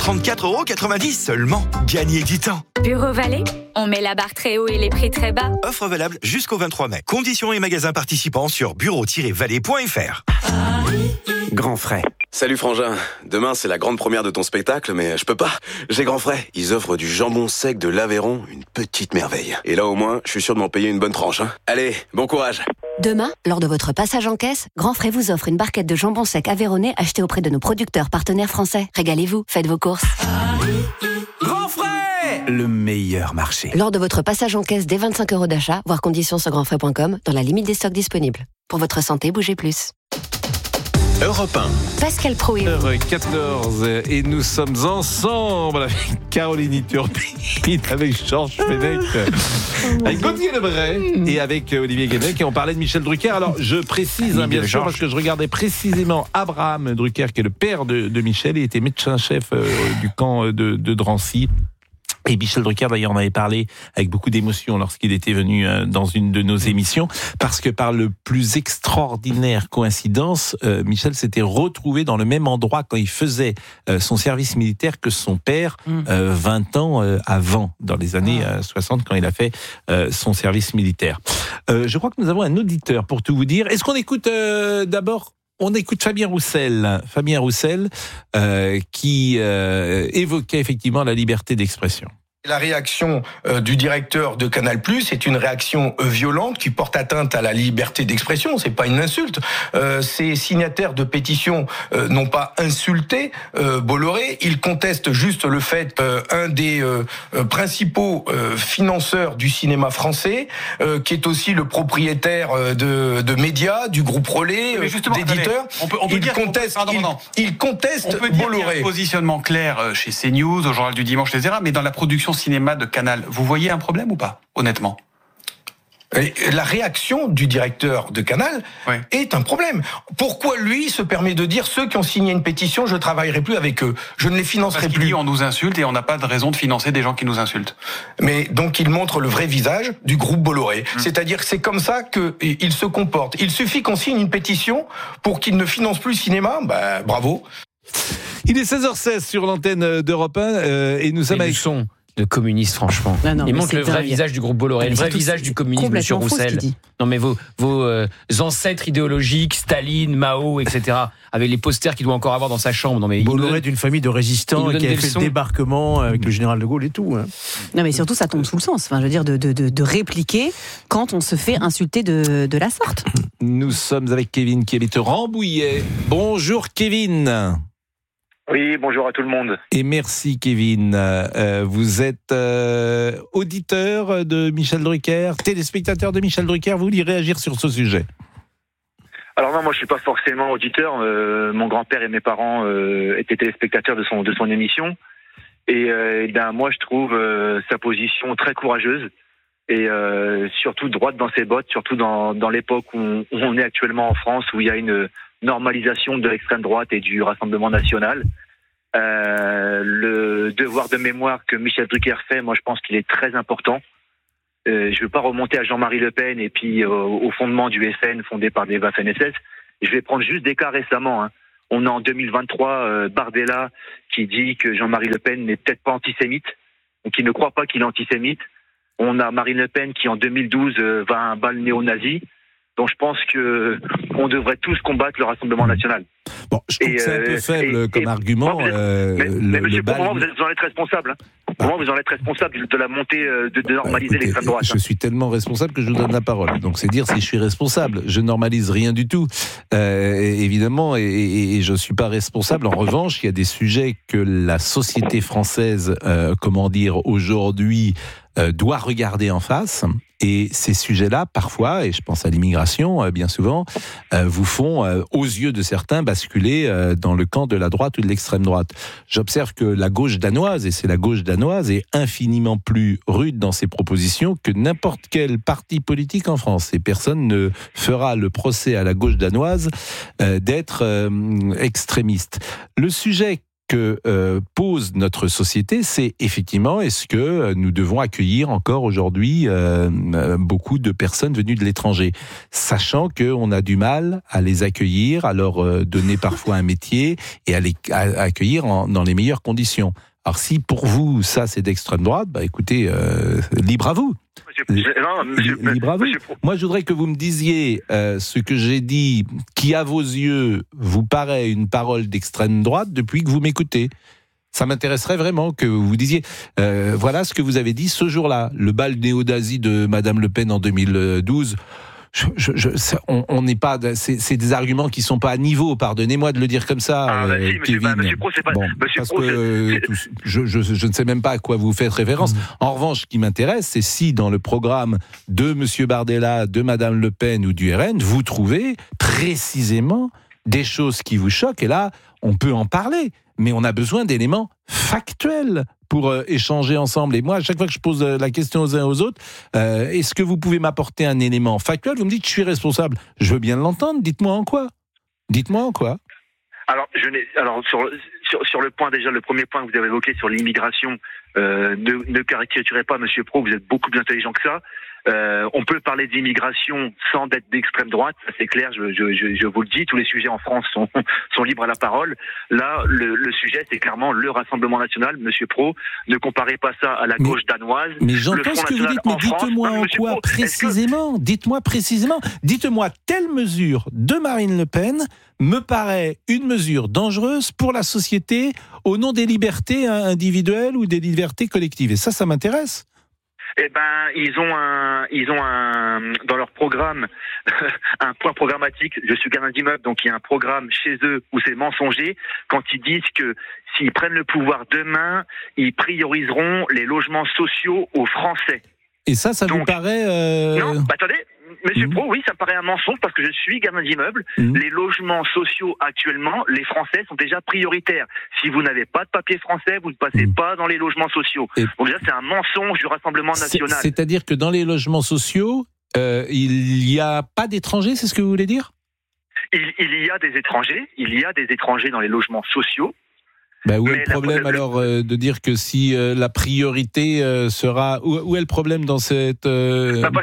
134,90€ seulement. Gagnez du temps. Bureau Vallée ? On met la barre très haut et les prix très bas. Offre valable jusqu'au 23 mai. Conditions et magasins participants sur bureau-vallée.fr. Grand Frais. Salut Frangin, demain c'est la grande première de ton spectacle, mais je peux pas. J'ai Grand Frais, ils offrent du jambon sec de l'Aveyron, une petite merveille. Et là au moins, je suis sûr de m'en payer une bonne tranche. Allez, bon courage. Demain, lors de votre passage en caisse, Grand Frais vous offre une barquette de jambon sec aveyronnais achetée auprès de nos producteurs partenaires français. Régalez-vous, faites vos courses. Grand Frais, le meilleur marché. Lors de votre passage en caisse dès 25€ d'achat, voir conditions sur grandfrais.com, dans la limite des stocks disponibles. Pour votre santé, bougez plus. Europe 1. Pascal Pro et 14 et nous sommes ensemble avec Caroline Iturbide, avec Georges Fenech, avec Gauthier Lebray et avec Olivier Guénec, et on parlait de Michel Drucker. Alors je précise bien sûr parce que je regardais précisément Abraham Drucker qui est le père de Michel, il était médecin-chef du camp de Drancy. Et Michel Drucker, d'ailleurs, on avait parlé avec beaucoup d'émotion lorsqu'il était venu dans une de nos émissions, parce que par le plus extraordinaire coïncidence, Michel s'était retrouvé dans le même endroit quand il faisait son service militaire que son père 20 ans avant, dans les années 60, quand il a fait son service militaire. Je crois que nous avons un auditeur, pour tout vous dire. Est-ce qu'on écoute d'abord ? On écoute Fabien Roussel qui évoquait effectivement la liberté d'expression. La réaction du directeur de Canal+ est une réaction violente qui porte atteinte à la liberté d'expression. C'est pas une insulte. Ces signataires de pétition n'ont pas insulté Bolloré. Ils contestent juste le fait qu'un des principaux financeurs du cinéma français, qui est aussi le propriétaire de médias, du groupe Relais, d'éditeurs, il conteste Bolloré. Il y a un positionnement clair chez CNews, au Journal du Dimanche, etc. Mais dans la production cinéma de Canal, vous voyez un problème ou pas, honnêtement ? La réaction du directeur de Canal est un problème. Pourquoi lui se permet de dire ceux qui ont signé une pétition, je travaillerai plus avec eux, je ne les financerai plus. Parce qu'il dit on nous insulte et on n'a pas de raison de financer des gens qui nous insultent. Mais donc il montre le vrai visage du groupe Bolloré. C'est-à-dire que c'est comme ça qu'il se comporte. Il suffit qu'on signe une pétition pour qu'il ne finance plus le cinéma. Bravo. Il est 16h16 sur l'antenne d'Europe 1 et nous sommes avec de communiste, franchement. Non, il montre le vrai visage du groupe Bolloré, le vrai visage du communisme, monsieur Roussel. Non, mais vos ancêtres idéologiques, Staline, Mao, etc., avec les posters qu'il doit encore avoir dans sa chambre. Non, mais Bolloré d'une famille de résistants qui a fait le débarquement avec le général de Gaulle et tout. Hein. Non, mais surtout, ça tombe sous le sens. Enfin, je veux dire, de répliquer quand on se fait insulter de la sorte. Nous sommes avec Kevin qui habite Rambouillet. Bonjour Kevin. Oui, bonjour à tout le monde. Et merci Kevin. Vous êtes auditeur de Michel Drucker, téléspectateur de Michel Drucker. Vous vouliez réagir sur ce sujet? Alors non, moi je suis pas forcément auditeur. Mon grand-père et mes parents étaient téléspectateurs de son émission. Et moi je trouve sa position très courageuse et surtout droite dans ses bottes, surtout dans l'époque où on est actuellement en France, où il y a une normalisation de l'extrême droite et du Rassemblement national. Le devoir de mémoire que Michel Drucker fait, moi je pense qu'il est très important. Je ne veux pas remonter à Jean-Marie Le Pen et puis au fondement du FN fondé par des Waffen-SS. Je vais prendre juste des cas récemment. On a en 2023 Bardella qui dit que Jean-Marie Le Pen n'est peut-être pas antisémite, donc il ne croit pas qu'il est antisémite. On a Marine Le Pen qui en 2012 va à un bal néo-nazi. Donc je pense qu'on devrait tous combattre le Rassemblement national. Bon, je trouve que c'est un peu faible comme argument. Mais monsieur, pour moi, vous en êtes responsable. Pour moi, vous en êtes responsable de la montée, de normaliser l'extrême droite. Je suis tellement responsable que je vous donne la parole. Donc c'est dire si je suis responsable. Je normalise rien du tout, évidemment, et je suis pas responsable. En revanche, il y a des sujets que la société française, aujourd'hui, doit regarder en face. Et ces sujets-là, parfois, et je pense à l'immigration, bien souvent, vous font, aux yeux de certains, basculer dans le camp de la droite ou de l'extrême droite. J'observe que la gauche danoise, et c'est la gauche danoise, est infiniment plus rude dans ses propositions que n'importe quel parti politique en France. Et personne ne fera le procès à la gauche danoise d'être extrémiste. Le sujet que pose notre société, c'est effectivement, est-ce que nous devons accueillir encore aujourd'hui beaucoup de personnes venues de l'étranger, sachant qu'on a du mal à les accueillir, à leur donner parfois un métier et à les accueillir dans les meilleures conditions. Alors si pour vous, ça c'est d'extrême droite, écoutez, libre à vous. Libre à vous. Moi, je voudrais que vous me disiez ce que j'ai dit, qui à vos yeux vous paraît une parole d'extrême droite depuis que vous m'écoutez. Ça m'intéresserait vraiment que vous disiez, voilà ce que vous avez dit ce jour-là, le bal néo-nazi de Madame Le Pen en 2012. On n'est pas, c'est des arguments qui sont pas à niveau. Pardonnez-moi de le dire comme ça, Kevin. Monsieur Pro, c'est pas. Parce que je ne sais même pas à quoi vous faites référence. En revanche, ce qui m'intéresse, c'est si dans le programme de Monsieur Bardella, de Madame Le Pen ou du RN, vous trouvez précisément des choses qui vous choquent. Et là, on peut en parler, mais on a besoin d'éléments factuels pour échanger ensemble. Et moi, à chaque fois que je pose la question aux uns aux autres, est-ce que vous pouvez m'apporter un élément factuel? Vous me dites que je suis responsable. Je veux bien l'entendre. Dites-moi en quoi. Alors, sur le point, déjà, le premier point que vous avez évoqué sur l'immigration, ne caricaturez pas, Monsieur Pro, vous êtes beaucoup plus intelligent que ça. On peut parler d'immigration sans être d'extrême droite, ça c'est clair, je vous le dis, tous les sujets en France sont libres à la parole. Là, le sujet, c'est clairement le Rassemblement national. Monsieur Pro, ne comparez pas ça à la gauche danoise. Mais j'entends ce que vous dites, mais dites-moi en quoi précisément. Dites-moi précisément. Dites-moi telle mesure de Marine Le Pen me paraît une mesure dangereuse pour la société au nom des libertés individuelles ou des libertés collectives. Et ça m'intéresse. Eh ben, ils ont dans leur programme un point programmatique. Je suis gardien d'immeuble, donc il y a un programme chez eux où c'est mensonger quand ils disent que s'ils prennent le pouvoir demain, ils prioriseront les logements sociaux aux Français. Et ça vous paraît Non, attendez. Monsieur Pro, oui, ça me paraît un mensonge parce que je suis gardien d'immeuble. Les logements sociaux actuellement, les Français sont déjà prioritaires. Si vous n'avez pas de papier français, vous ne passez pas dans les logements sociaux. Donc déjà, c'est un mensonge du Rassemblement national. C'est-à-dire que dans les logements sociaux, il n'y a pas d'étrangers, c'est ce que vous voulez dire ? Il y a des étrangers dans les logements sociaux. Où est le problème alors de dire que si la priorité sera... Où est le problème dans cette proposition ?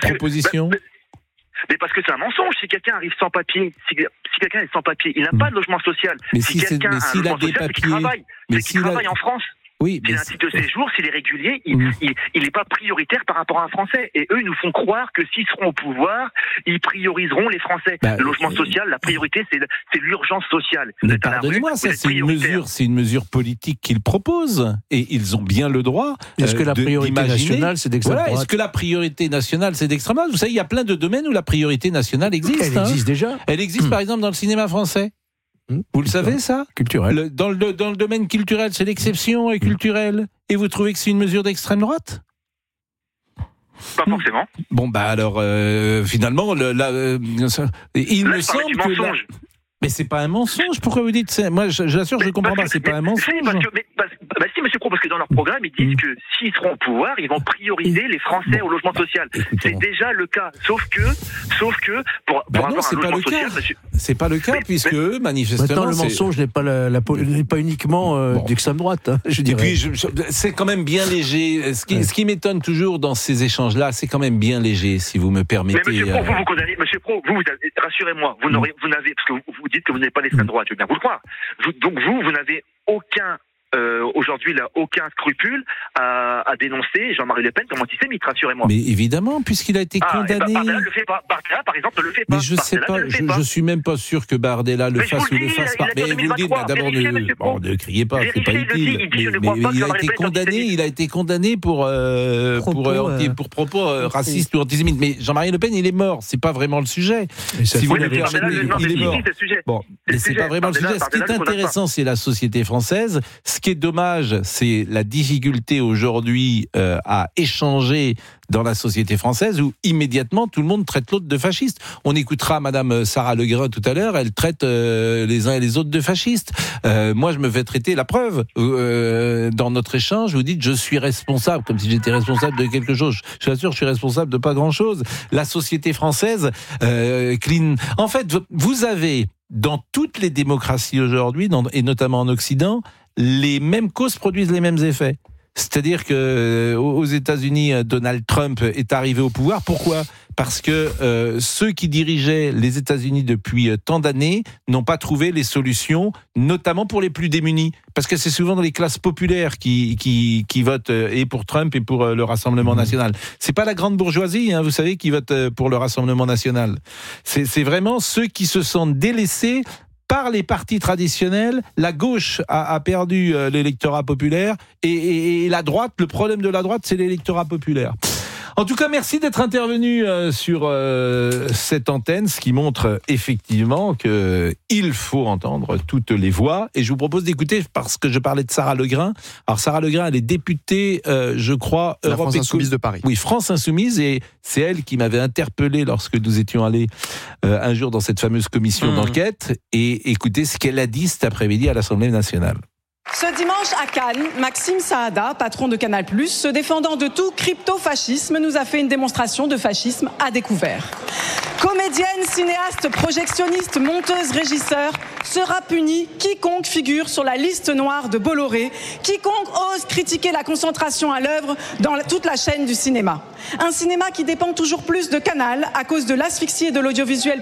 Mais parce que c'est un mensonge. Si quelqu'un arrive sans papier, si quelqu'un est sans papier, il n'a pas de logement social. Mais si quelqu'un a un logement social, c'est qu'il travaille. C'est qu'il travaille en France. Oui, s'il a un titre de séjour, s'il est régulier, il n'est pas prioritaire par rapport à un Français. Et eux, ils nous font croire que s'ils seront au pouvoir, ils prioriseront les Français. Le logement social, la priorité, c'est l'urgence sociale. Mais pardonnez-moi, ça c'est une mesure politique qu'ils proposent et ils ont bien le droit. Est-ce que la priorité nationale, c'est d'extrême droite ? Est-ce que la priorité nationale, c'est d'extrême droite ? Vous savez, il y a plein de domaines où la priorité nationale existe. Elle existe déjà. Elle existe par exemple dans le cinéma français. Vous le savez, ça ? Culturel. Dans le domaine culturel, c'est l'exception et culturel. Et vous trouvez que c'est une mesure d'extrême droite ? Pas forcément. Bon, alors, finalement, il me semble que... Mais c'est pas un mensonge, pourquoi vous dites ça ? Moi, j'assure, je comprends pas, c'est pas un mensonge. Si, monsieur Pro, parce que dans leur programme, ils disent que s'ils seront au pouvoir, ils vont prioriser les Français au logement social. C'est déjà le cas. Sauf que, pour avoir un logement social, monsieur... C'est pas le cas, puisque manifestement... Maintenant, le mensonge n'est pas uniquement d'extrême droite, hein, je dirais. Et puis, c'est quand même bien léger. Ce qui m'étonne toujours dans ces échanges-là, c'est quand même bien léger, si vous me permettez. Mais monsieur Pro, vous condamnez... Monsieur Pro, rassurez-moi, vous n'avez... Parce que vous dites que vous n'êtes pas d'extrême droite, je veux bien vous le croire. Donc vous n'avez aujourd'hui aucun scrupule à dénoncer Jean-Marie Le Pen comme antisémite, rassurez-moi. Mais évidemment, puisqu'il a été condamné. Bardella le fait pas. Bardella, par exemple, ne le fait pas. Mais je sais pas, je suis même pas sûr que Bardella le fasse ou le fasse pas. Mais vous dites, d'abord, ne criez pas, c'est pas utile. Mais il a été condamné pour propos racistes ou antisémites. Mais Jean-Marie Le Pen, il est mort. C'est pas vraiment le sujet. Si vous le permettez, il est mort. Bon, mais c'est pas vraiment le sujet. Ce qui est intéressant, c'est la société française. Ce qui est dommage, c'est la difficulté aujourd'hui à échanger dans la société française où immédiatement tout le monde traite l'autre de fasciste. On écoutera Madame Sarah Legrain tout à l'heure, elle traite les uns et les autres de fascistes. Moi, je me fais traiter, la preuve, dans notre échange, vous dites je suis responsable, comme si j'étais responsable de quelque chose. Je suis sûr, je suis responsable de pas grand-chose. La société française, clean. En fait, vous avez dans toutes les démocraties aujourd'hui, et notamment en Occident, les mêmes causes produisent les mêmes effets. C'est-à-dire que aux États-Unis, Donald Trump est arrivé au pouvoir. Pourquoi ? Parce que ceux qui dirigeaient les États-Unis depuis tant d'années n'ont pas trouvé les solutions, notamment pour les plus démunis. Parce que c'est souvent dans les classes populaires qui votent et pour Trump et pour le Rassemblement national. C'est pas la grande bourgeoisie, vous savez, qui vote pour le Rassemblement national. C'est vraiment ceux qui se sentent délaissés par les partis traditionnels. La gauche a perdu l'électorat populaire et la droite, le problème de la droite, c'est l'électorat populaire. En tout cas, merci d'être intervenu sur cette antenne, ce qui montre effectivement qu'il faut entendre toutes les voix. Et je vous propose d'écouter, parce que je parlais de Sarah Legrain. Alors Sarah Legrain, elle est députée, je crois, la France Insoumise de Paris. Oui, France Insoumise, et c'est elle qui m'avait interpellé lorsque nous étions allés un jour dans cette fameuse commission d'enquête. Et écoutez ce qu'elle a dit cet après-midi à l'Assemblée nationale. Ce dimanche à Cannes, Maxime Saada, patron de Canal+, se défendant de tout crypto-fascisme, nous a fait une démonstration de fascisme à découvert. Comédienne, cinéaste, projectionniste, monteuse, régisseur, sera puni quiconque figure sur la liste noire de Bolloré, quiconque ose critiquer la concentration à l'œuvre dans toute la chaîne du cinéma. Un cinéma qui dépend toujours plus de Canal à cause de l'asphyxie de l'audiovisuel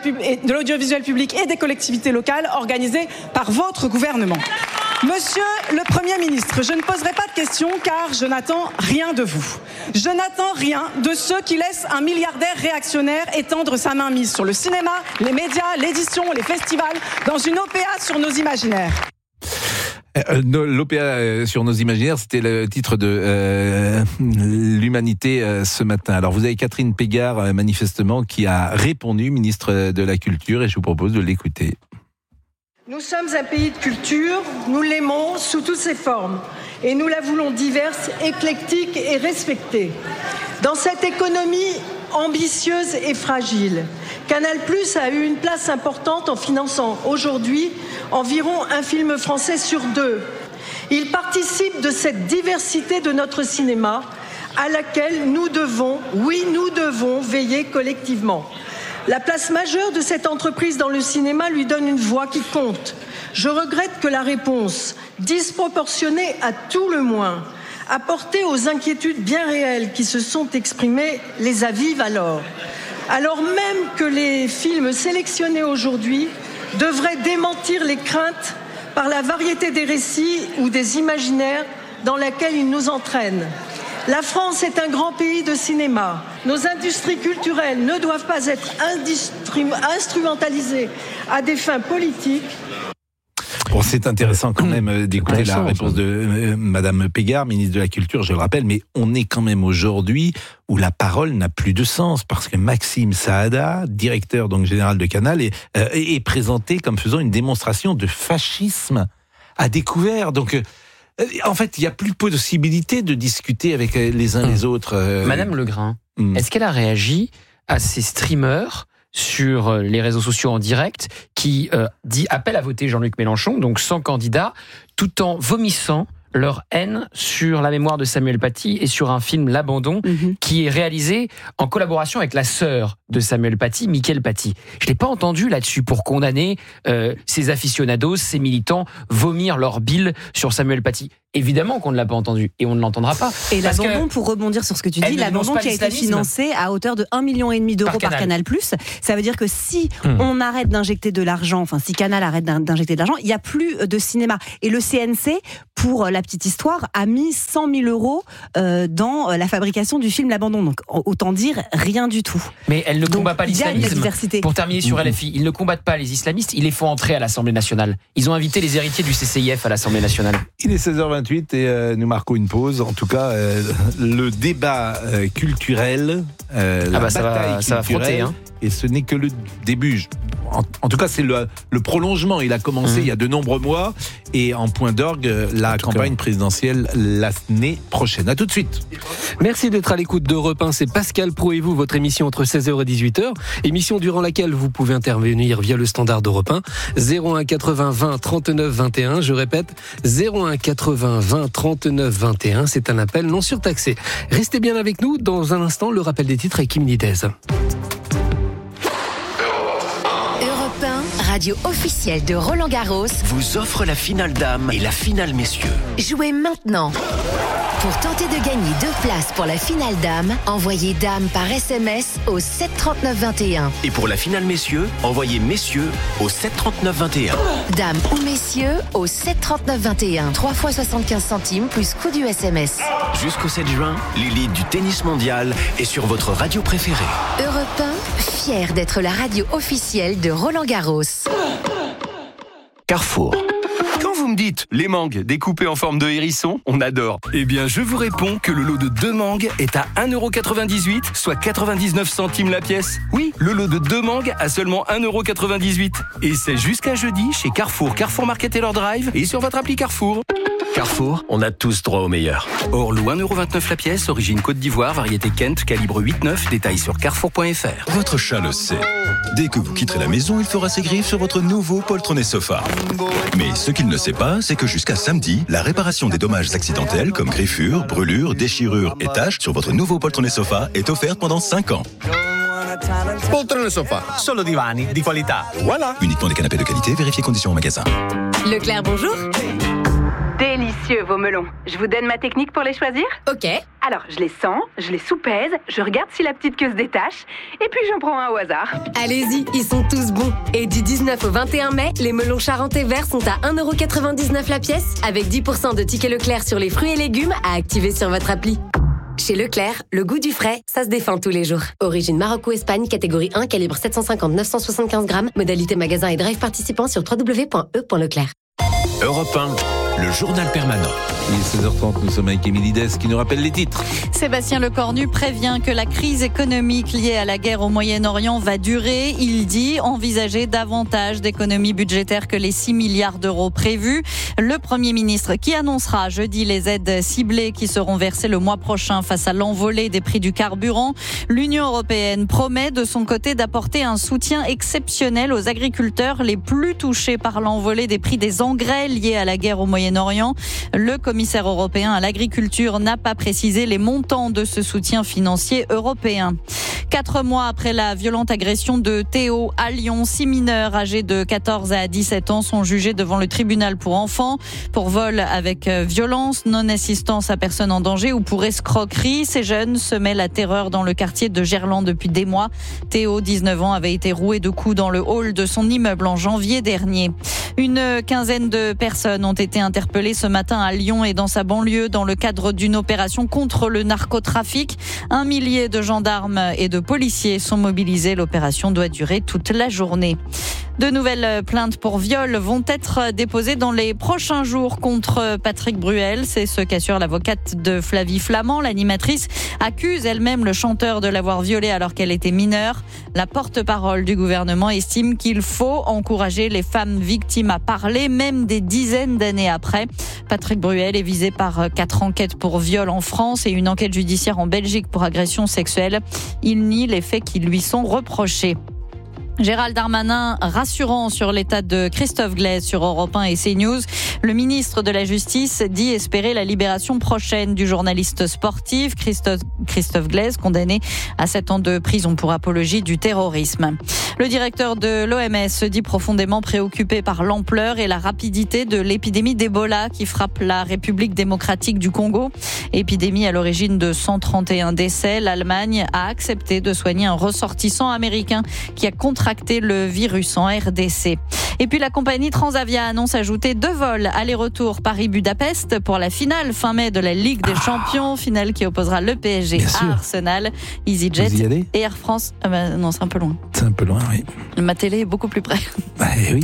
public et des collectivités locales organisées par votre gouvernement. Monsieur le Premier ministre, je ne poserai pas de questions car je n'attends rien de vous. Je n'attends rien de ceux qui laissent un milliardaire réactionnaire étendre sa main mise sur le cinéma, les médias, l'édition, les festivals, dans une OPA sur nos imaginaires. L'OPA sur nos imaginaires, c'était le titre de l'Humanité ce matin. Alors vous avez Catherine Pégard, manifestement, qui a répondu, ministre de la Culture, et je vous propose de l'écouter. Nous sommes un pays de culture, nous l'aimons sous toutes ses formes et nous la voulons diverse, éclectique et respectée. Dans cette économie ambitieuse et fragile, Canal+ a eu une place importante en finançant aujourd'hui environ un film français sur 2. Il participe de cette diversité de notre cinéma à laquelle nous devons veiller collectivement. La place majeure de cette entreprise dans le cinéma lui donne une voix qui compte. Je regrette que la réponse, disproportionnée à tout le moins, apportée aux inquiétudes bien réelles qui se sont exprimées, les avive alors. Alors même que les films sélectionnés aujourd'hui devraient démentir les craintes par la variété des récits ou des imaginaires dans laquelle il nous entraîne. La France est un grand pays de cinéma. Nos industries culturelles ne doivent pas être instrumentalisées à des fins politiques. Bon, c'est intéressant quand même d'écouter la réponse de Madame Pégard, ministre de la Culture, je le rappelle, mais on est quand même aujourd'hui où la parole n'a plus de sens, parce que Maxime Saada, directeur donc général de Canal, est présenté comme faisant une démonstration de fascisme à découvert. Donc, en fait, il n'y a plus possibilité de discuter avec les uns les autres. Madame Legrain, est-ce qu'elle a réagi à ces streamers sur les réseaux sociaux en direct qui appellent à voter Jean-Luc Mélenchon, donc sans candidat, tout en vomissant leur haine sur la mémoire de Samuel Paty et sur un film L'Abandon qui est réalisé en collaboration avec la sœur de Samuel Paty, Mickaëlle Paty. Je l'ai pas entendu là-dessus pour condamner ces aficionados, ces militants vomir leur bile sur Samuel Paty. Évidemment qu'on ne l'a pas entendu et on ne l'entendra pas. Et L'Abandon, pour rebondir sur ce que tu dis, L'Abandon qui a été financé à hauteur de 1,5 million d'euros par Canal+. Ça veut dire que si on arrête d'injecter de l'argent, enfin si Canal arrête d'injecter de l'argent, il n'y a plus de cinéma. Et le CNC, pour la petite histoire, a mis 100 000 euros dans la fabrication du film L'Abandon. Donc autant dire rien du tout. Mais elle ne combat pas l'islamisme. Pour terminer sur LFI, ils ne combattent pas les islamistes, ils les font entrer à l'Assemblée nationale. Ils ont invité les héritiers du CCIF à l'Assemblée nationale. Il est 16h28 et nous marquons une pause. En tout cas, le débat culturel, la bataille ça va frotter, hein. Et ce n'est que le début. En tout cas, c'est le prolongement. Il a commencé il y a de nombreux mois et en point d'orgue, la campagne présidentielle l'année prochaine. À tout de suite. Merci d'être à l'écoute d'Europe 1. C'est Pascal Pro et vous, votre émission entre 16h et 18h. Émission durant laquelle vous pouvez intervenir via le standard d'Europe 1. 01 80 20 39 21. Je répète, 01 80 20 39 21. C'est un appel non surtaxé. Restez bien avec nous. Dans un instant, le rappel des titres avec Kim Lidez. Radio officielle de Roland Garros, vous offre la finale dames et la finale messieurs. Jouez maintenant. Pour tenter de gagner 2 places pour la finale dames, envoyez dame par SMS au 739 21. Et pour la finale messieurs, envoyez messieurs au 739 21. Dame ou messieurs au 739 21. 3 fois 75 centimes plus coût du SMS. Jusqu'au 7 juin, l'élite du tennis mondial est sur votre radio préférée. Europe 1, fier d'être la radio officielle de Roland Garros. Carrefour. Quand vous me dites les mangues découpées en forme de hérisson, on adore. Eh bien, je vous réponds que le lot de 2 mangues est à 1,98€, soit 99 centimes la pièce. Oui, le lot de 2 mangues à seulement 1,98€. Et c'est jusqu'à jeudi chez Carrefour, Carrefour Market Taylor Drive et sur votre appli Carrefour. Carrefour, on a tous droit au meilleur. Orlou 1,29€ la pièce, origine Côte d'Ivoire, variété Kent, calibre 8,9, détail sur carrefour.fr. Votre chat le sait. Dès que vous quitterez la maison, il fera ses griffes sur votre nouveau poltronné sofa. Mais ce qu'il ne sait pas, c'est que jusqu'à samedi, la réparation des dommages accidentels comme griffures, brûlures, déchirures et taches sur votre nouveau poltronné sofa est offerte pendant 5 ans. Poltrone sofa, solo divani di qualità. Voilà. Uniquement des canapés de qualité, vérifiez conditions au magasin. Leclerc, bonjour. Délicieux vos melons. Je vous donne ma technique pour les choisir ? Ok. Alors, je les sens, je les soupèse, je regarde si la petite queue se détache, et puis j'en prends un au hasard. Allez-y, ils sont tous bons. Et du 19 au 21 mai, les melons charentais verts sont à 1,99€ la pièce, avec 10% de tickets Leclerc sur les fruits et légumes à activer sur votre appli. Chez Leclerc, le goût du frais, ça se défend tous les jours. Origine Maroc ou Espagne, catégorie 1, calibre 750-975 grammes. Modalité magasin et drive participant sur www.e.leclerc. Europe 1, le journal permanent. Il est 16h30, nous sommes avec Émilie Dess qui nous rappelle les titres. Sébastien Lecornu prévient que la crise économique liée à la guerre au Moyen-Orient va durer. Il dit envisager davantage d'économies budgétaires que les 6 milliards d'euros prévus. Le Premier ministre qui annoncera jeudi les aides ciblées qui seront versées le mois prochain face à l'envolée des prix du carburant. L'Union européenne promet de son côté d'apporter un soutien exceptionnel aux agriculteurs les plus touchés par l'envolée des prix des engrais liés à la guerre au Moyen-Orient. Le commissaire européen à l'agriculture n'a pas précisé les montants de ce soutien financier européen. 4 mois après la violente agression de Théo à Lyon, 6 mineurs âgés de 14 à 17 ans sont jugés devant le tribunal pour enfants pour vol avec violence, non-assistance à personne en danger ou pour escroquerie. Ces jeunes semaient la terreur dans le quartier de Gerland depuis des mois. Théo, 19 ans, avait été roué de coups dans le hall de son immeuble en janvier dernier. Une quinzaine de personnes ont été interpellées interpellé ce matin à Lyon et dans sa banlieue dans le cadre d'une opération contre le narcotrafic. 1 millier de gendarmes et de policiers sont mobilisés. L'opération doit durer toute la journée. De nouvelles plaintes pour viol vont être déposées dans les prochains jours contre Patrick Bruel. C'est ce qu'assure l'avocate de Flavie Flament. L'animatrice accuse elle-même le chanteur de l'avoir violée alors qu'elle était mineure. La porte-parole du gouvernement estime qu'il faut encourager les femmes victimes à parler, même des dizaines d'années après. Patrick Bruel est visé par 4 enquêtes pour viol en France et une enquête judiciaire en Belgique pour agression sexuelle. Il nie les faits qui lui sont reprochés. Gérald Darmanin rassurant sur l'état de Christophe Glaise sur Europe 1 et CNews. Le ministre de la Justice dit espérer la libération prochaine du journaliste sportif Christophe Glaise, condamné à 7 ans de prison pour apologie du terrorisme. Le directeur de l'OMS se dit profondément préoccupé par l'ampleur et la rapidité de l'épidémie d'Ebola qui frappe la République démocratique du Congo. Épidémie à l'origine de 131 décès. L'Allemagne a accepté de soigner un ressortissant américain qui a contracté le virus en RDC. Et puis la compagnie Transavia annonce ajouter 2 vols aller-retour Paris-Budapest pour la finale fin mai de la Ligue des Champions, finale qui opposera le PSG à Arsenal. EasyJet et Air France. Non, c'est un peu loin. C'est un peu loin, oui. Ma télé est beaucoup plus près. Oui.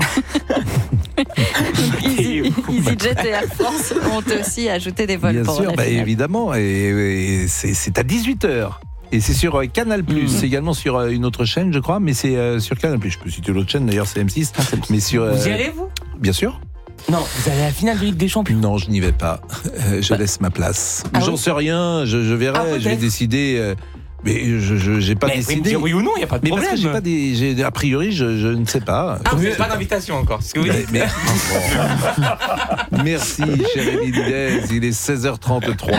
EasyJet et Air France ont aussi ajouté des vols pour la finale. Évidemment, et c'est à 18h. Et c'est sur Canal+, c'est également sur une autre chaîne, je crois, mais c'est sur Canal+. Je peux citer l'autre chaîne, d'ailleurs, c'est M6. Mais sur, vous y allez, vous ? Bien sûr. Non, vous allez à la finale de Ligue des Champions. Non, je n'y vais pas. Je laisse ma place. J'en sais rien, je verrai, je vais décider... Mais j'ai pas décidé. Vous me dire oui ou non, il n'y a pas de problème. Parce que a priori, je ne sais pas. Vous n'avez pas d'invitation encore. Ce que vous dites. Merci, cher Émile Guez. Il est 16h33.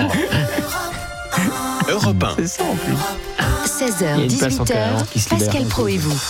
Europe 1. C'est ça en plus. 16h, 18h, Pascal Pro et vous.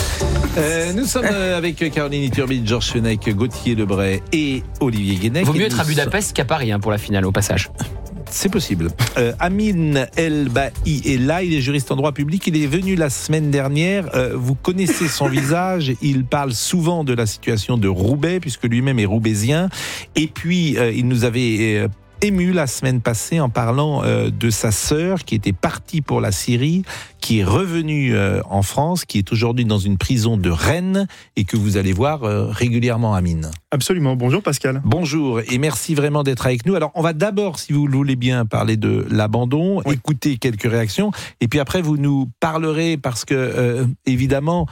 Nous sommes avec Caroline Iturbide, Georges Fenech, Gauthier Lebray et Olivier Guénec. Vaut mieux être à Budapest qu'à Paris pour la finale, au passage. C'est possible. Amin El-Bahi est là, il est juriste en droit public, il est venu la semaine dernière, vous connaissez son visage, il parle souvent de la situation de Roubaix, puisque lui-même est roubaisien, et puis il nous avait ému la semaine passée en parlant de sa sœur qui était partie pour la Syrie, qui est revenue en France, qui est aujourd'hui dans une prison de Rennes et que vous allez voir régulièrement, Amine. Absolument. Bonjour Pascal. Bonjour et merci vraiment d'être avec nous. Alors on va d'abord, si vous le voulez bien, parler de l'abandon, écouter quelques réactions et puis après vous nous parlerez parce que évidemment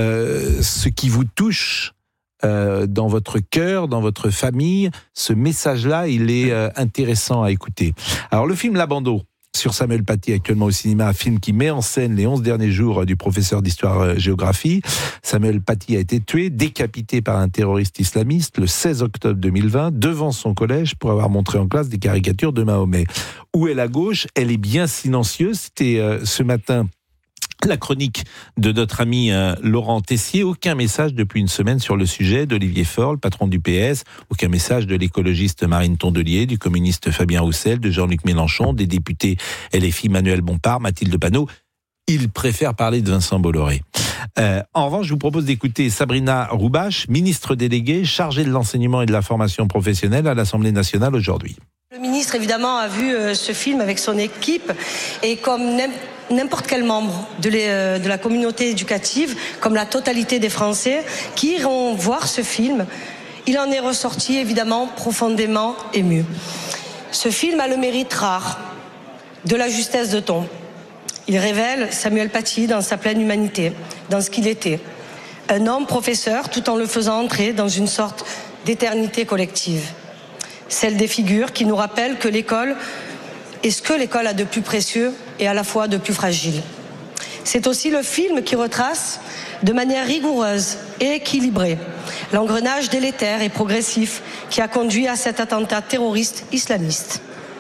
ce qui vous touche dans votre cœur, dans votre famille, ce message-là, il est intéressant à écouter. Alors le film L'Abandon, sur Samuel Paty, actuellement au cinéma, un film qui met en scène les 11 derniers jours du professeur d'histoire-géographie. Samuel Paty a été tué, décapité par un terroriste islamiste le 16 octobre 2020, devant son collège, pour avoir montré en classe des caricatures de Mahomet. Où est la gauche ? Elle est bien silencieuse. C'était ce matin la chronique de notre ami Laurent Tessier. Aucun message depuis une semaine sur le sujet d'Olivier Faure, le patron du PS. Aucun message de l'écologiste Marine Tondelier, du communiste Fabien Roussel, de Jean-Luc Mélenchon, des députés LFI Manuel Bompard, Mathilde Panot. Ils préfèrent parler de Vincent Bolloré. En revanche, je vous propose d'écouter Sabrina Roubache, ministre déléguée chargée de l'enseignement et de la formation professionnelle à l'Assemblée nationale aujourd'hui. Le ministre, évidemment, a vu ce film avec son équipe et comme n'importe quel membre de la communauté éducative, comme la totalité des Français qui iront voir ce film, il en est ressorti évidemment profondément ému. Ce film a le mérite rare de la justesse de ton. Il révèle Samuel Paty dans sa pleine humanité, dans ce qu'il était. Un homme professeur tout en le faisant entrer dans une sorte d'éternité collective. Celle des figures qui nous rappellent que l'école est ce que l'école a de plus précieux et à la fois de plus fragile. C'est aussi le film qui retrace de manière rigoureuse et équilibrée l'engrenage délétère et progressif qui a conduit à cet attentat terroriste islamiste.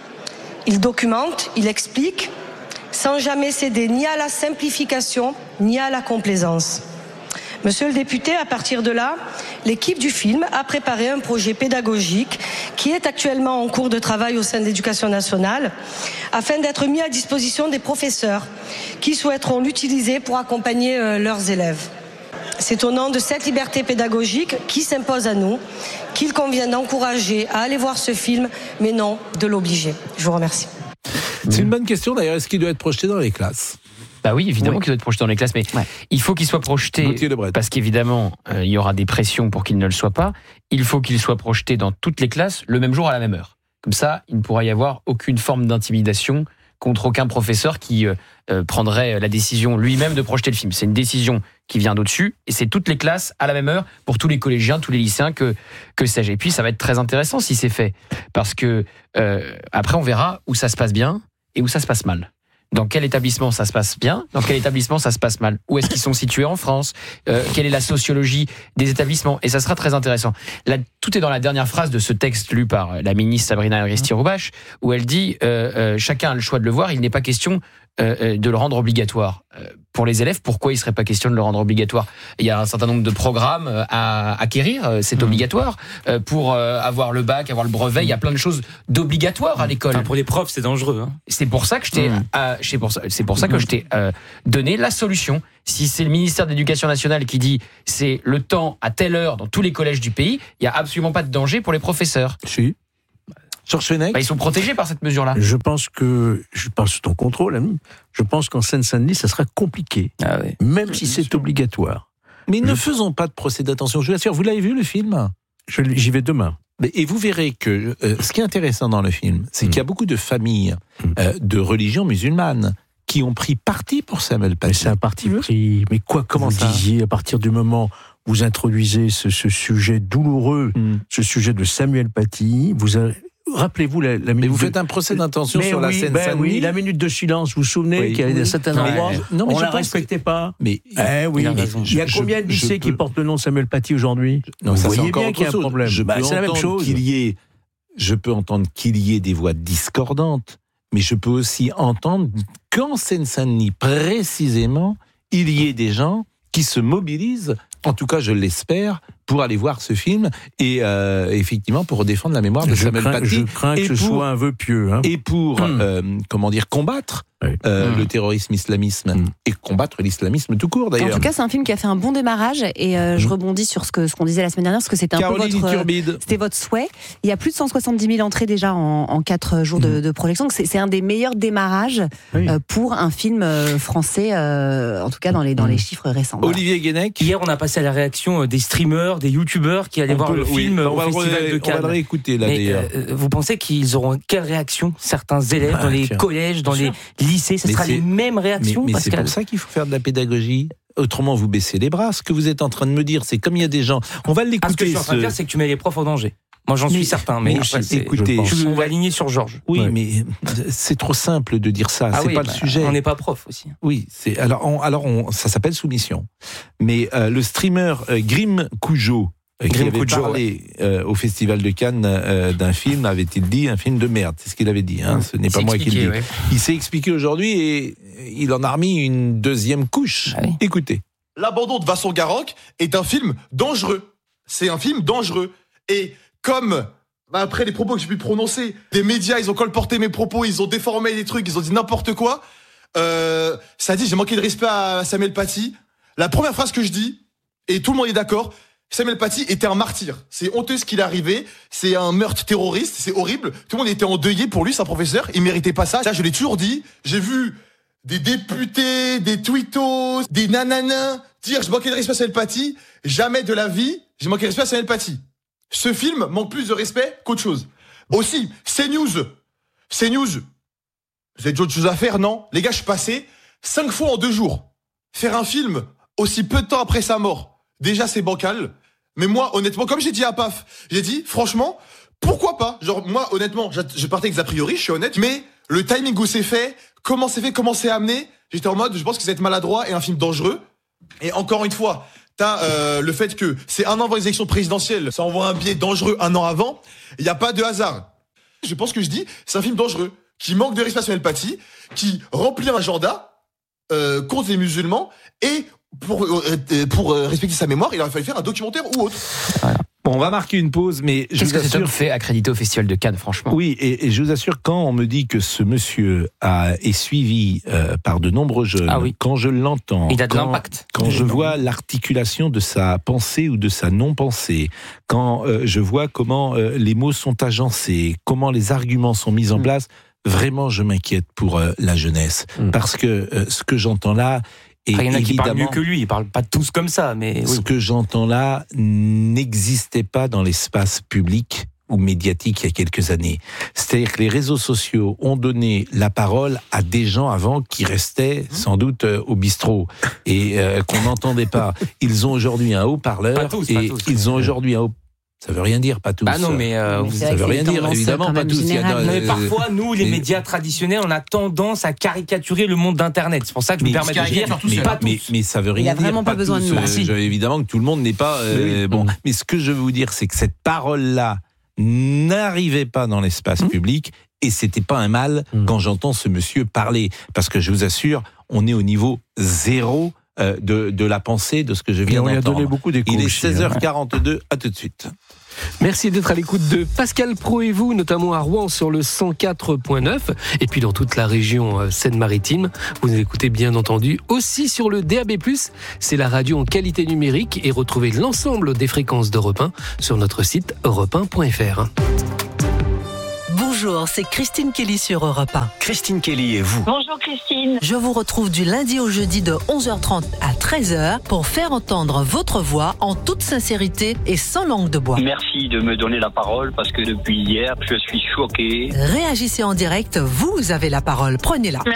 Il documente, il explique, sans jamais céder ni à la simplification ni à la complaisance. Monsieur le député, à partir de là, l'équipe du film a préparé un projet pédagogique qui est actuellement en cours de travail au sein de l'Éducation nationale afin d'être mis à disposition des professeurs qui souhaiteront l'utiliser pour accompagner leurs élèves. C'est au nom de cette liberté pédagogique qui s'impose à nous qu'il convient d'encourager à aller voir ce film, mais non de l'obliger. Je vous remercie. C'est une bonne question d'ailleurs. Est-ce qu'il doit être projeté dans les classes ? Bah oui, évidemment qu'il doit être projeté dans les classes, mais il faut qu'il soit projeté parce qu'évidemment, il y aura des pressions pour qu'il ne le soit pas. Il faut qu'il soit projeté dans toutes les classes le même jour à la même heure. Comme ça, il ne pourra y avoir aucune forme d'intimidation contre aucun professeur qui prendrait la décision lui-même de projeter le film. C'est une décision qui vient d'au-dessus et c'est toutes les classes à la même heure pour tous les collégiens, tous les lycéens, que sais-je. Et puis ça va être très intéressant si c'est fait parce que après on verra où ça se passe bien et où ça se passe mal. Dans quel établissement ça se passe bien, dans quel établissement ça se passe mal, où est-ce qu'ils sont situés en France, quelle est la sociologie des établissements, et ça sera très intéressant. Là, tout est dans la dernière phrase de ce texte lu par la ministre Sabrina Aristi-Roubache, où elle dit chacun a le choix de le voir, il n'est pas question de le rendre obligatoire. Pour les élèves, pourquoi il ne serait pas question de le rendre obligatoire ? Il y a un certain nombre de programmes à acquérir, c'est obligatoire. Pour avoir le bac, avoir le brevet, il y a plein de choses d'obligatoires à l'école. Pour les profs, c'est dangereux. C'est pour ça que je t'ai donné la solution. Si c'est le ministère de l'Éducation nationale qui dit c'est le temps à telle heure dans tous les collèges du pays, il n'y a absolument pas de danger pour les professeurs. Si. Georges Fenech, ils sont protégés par cette mesure-là. Je pense que, je parle sous ton contrôle, ami, je pense qu'en Seine-Saint-Denis, ça sera compliqué, même si c'est obligatoire. Mais ne faisons pas de procès d'attention, je vous l'assure. Vous l'avez vu le film ? J'y vais demain. Et vous verrez que ce qui est intéressant dans le film, c'est qu'il y a beaucoup de familles de religion musulmane qui ont pris parti pour Samuel Paty. Mais c'est un parti pris. Mais quoi que vous disiez, à partir du moment où vous introduisez ce sujet douloureux, ce sujet de Samuel Paty, rappelez-vous la minute. Mais vous faites un procès d'intention sur la Seine-Saint-Denis. Oui, la minute de silence, vous vous souvenez qu'il y a un certain endroit, on ne la respectait pas. Mais il y a combien de lycées qui portent le nom de Samuel Paty aujourd'hui ? Vous voyez bien qu'il y a un problème. C'est la même chose. Je peux entendre qu'il y ait des voix discordantes, mais je peux aussi entendre qu'en Seine-Saint-Denis, précisément, il y ait des gens qui se mobilisent, en tout cas je l'espère, pour aller voir ce film et effectivement pour défendre la mémoire de Samuel Paty. Je crains que ce soit un vœu pieux. Et pour combattre le terrorisme islamisme et combattre l'islamisme tout court d'ailleurs. En tout cas, c'est un film qui a fait un bon démarrage et je rebondis sur ce qu'on disait la semaine dernière, parce que c'était un peu votre souhait. Il y a plus de 170 000 entrées déjà en 4 jours de projection. C'est un des meilleurs démarrages pour un film français, en tout cas dans les chiffres récents. Voilà. Olivier Guénec. Hier, on a passé à la réaction des streamers, des youtubeurs qui allaient voir le film au Festival de Cannes. On va le réécouter là d'ailleurs. Vous pensez qu'ils auront quelle réaction, certains élèves dans les collèges, dans les lycées, ce sera les mêmes réactions? Mais c'est pour ça qu'il faut faire de la pédagogie. Autrement, vous baissez les bras. Ce que vous êtes en train de me dire, c'est comme il y a des gens. On va l'écouter. Ce que je suis en train de dire, c'est que tu mets les profs en danger. Moi, j'en suis certain. Mais après, écoutez, on va aligner sur Georges. Oui, mais c'est trop simple de dire ça. C'est pas le sujet. On n'est pas prof aussi. Oui, ça s'appelle soumission. Mais le streamer Grim Cujo, qui avait parlé au Festival de Cannes d'un film, avait-il dit un film de merde. C'est ce qu'il avait dit. Ce n'est pas moi qui le dis. Ouais. Il s'est expliqué aujourd'hui et il en a remis une deuxième couche. Ah oui. Écoutez. L'abandon de Vincent Garocque est un film dangereux. C'est un film dangereux. Et comme après les propos que j'ai pu prononcer, les médias, ils ont colporté mes propos, ils ont déformé les trucs, ils ont dit n'importe quoi. Ça dit, j'ai manqué de respect à Samuel Paty. La première phrase que je dis, et tout le monde est d'accord, Samuel Paty était un martyr. C'est honteux ce qu'il est arrivé. C'est un meurtre terroriste. C'est horrible. Tout le monde était endeuillé pour lui, c'est un professeur. Il méritait pas ça. Ça, je l'ai toujours dit. J'ai vu des députés, des tweetos, des nananins dire je manquais de respect à Samuel Paty. Jamais de la vie, j'ai manqué de respect à Samuel Paty. Ce film manque plus de respect qu'autre chose. Aussi, CNews, vous avez d'autres choses à faire, non? Les gars, je suis passé 5 fois en 2 jours. Faire un film aussi peu de temps après sa mort, déjà c'est bancal. Mais moi, honnêtement, comme j'ai dit à PAF, j'ai dit, franchement, pourquoi pas? Genre, moi, honnêtement, je partais avec a priori, je suis honnête, mais le timing où c'est fait, comment c'est amené, j'étais en mode, je pense que ça va être maladroit et un film dangereux. Et encore une fois, t'as le fait que c'est 1 an avant les élections présidentielles, ça envoie un biais dangereux 1 an avant, il n'y a pas de hasard. Je pense que je dis, c'est un film dangereux, qui manque de respect à Samuel Paty, qui remplit un agenda contre les musulmans, et pour respecter sa mémoire, il aurait fallu faire un documentaire ou autre. Voilà. Bon, on va marquer une pause, mais je vous assure... Qu'est-ce que cet homme fait accrédité au Festival de Cannes, franchement? Oui, et je vous assure, quand on me dit que ce monsieur est suivi par de nombreux jeunes, quand je l'entends... Il a de l'impact. Quand je vois l'articulation de sa pensée ou de sa non-pensée, quand je vois comment les mots sont agencés, comment les arguments sont mis en place, vraiment, je m'inquiète pour la jeunesse. Parce que ce que j'entends là... il y en a qui parlent mieux que lui, ils parlent pas tous comme ça, mais ce que j'entends là n'existait pas dans l'espace public ou médiatique il y a quelques années. C'est-à-dire que les réseaux sociaux ont donné la parole à des gens avant qui restaient sans doute au bistrot et qu'on n'entendait pas. Ils ont aujourd'hui un haut-parleur ils ont aujourd'hui un haut. Ça veut rien dire, pas tous. Bah non, mais ça veut rien dire, évidemment, pas tous. Mais parfois, nous, les médias traditionnels, on a tendance à caricaturer le monde d'Internet. C'est pour ça que je me permets de dire, mais ça veut rien dire. Il a vraiment pas besoin de nous. Évidemment que tout le monde n'est pas bon. Mais ce que je veux vous dire, c'est que cette parole-là n'arrivait pas dans l'espace public, et c'était pas un mal quand j'entends ce monsieur parler, parce que je vous assure, on est au niveau zéro de la pensée de ce que je viens d'entendre. On lui a donné beaucoup d'écho. Il est 16h42, à tout de suite. Merci d'être à l'écoute de Pascal Praud et vous, notamment à Rouen sur le 104.9 et puis dans toute la région Seine-Maritime. Vous nous écoutez bien entendu aussi sur le DAB+, c'est la radio en qualité numérique, et retrouvez l'ensemble des fréquences d'Europe 1 sur notre site europe1.fr. Bonjour, c'est Christine Kelly sur Europe 1. Christine Kelly et vous. Bonjour Christine. Je vous retrouve du lundi au jeudi de 11h30 à 13h pour faire entendre votre voix en toute sincérité et sans langue de bois. Merci de me donner la parole parce que depuis hier, je suis choqué. Réagissez en direct, vous avez la parole, prenez-la.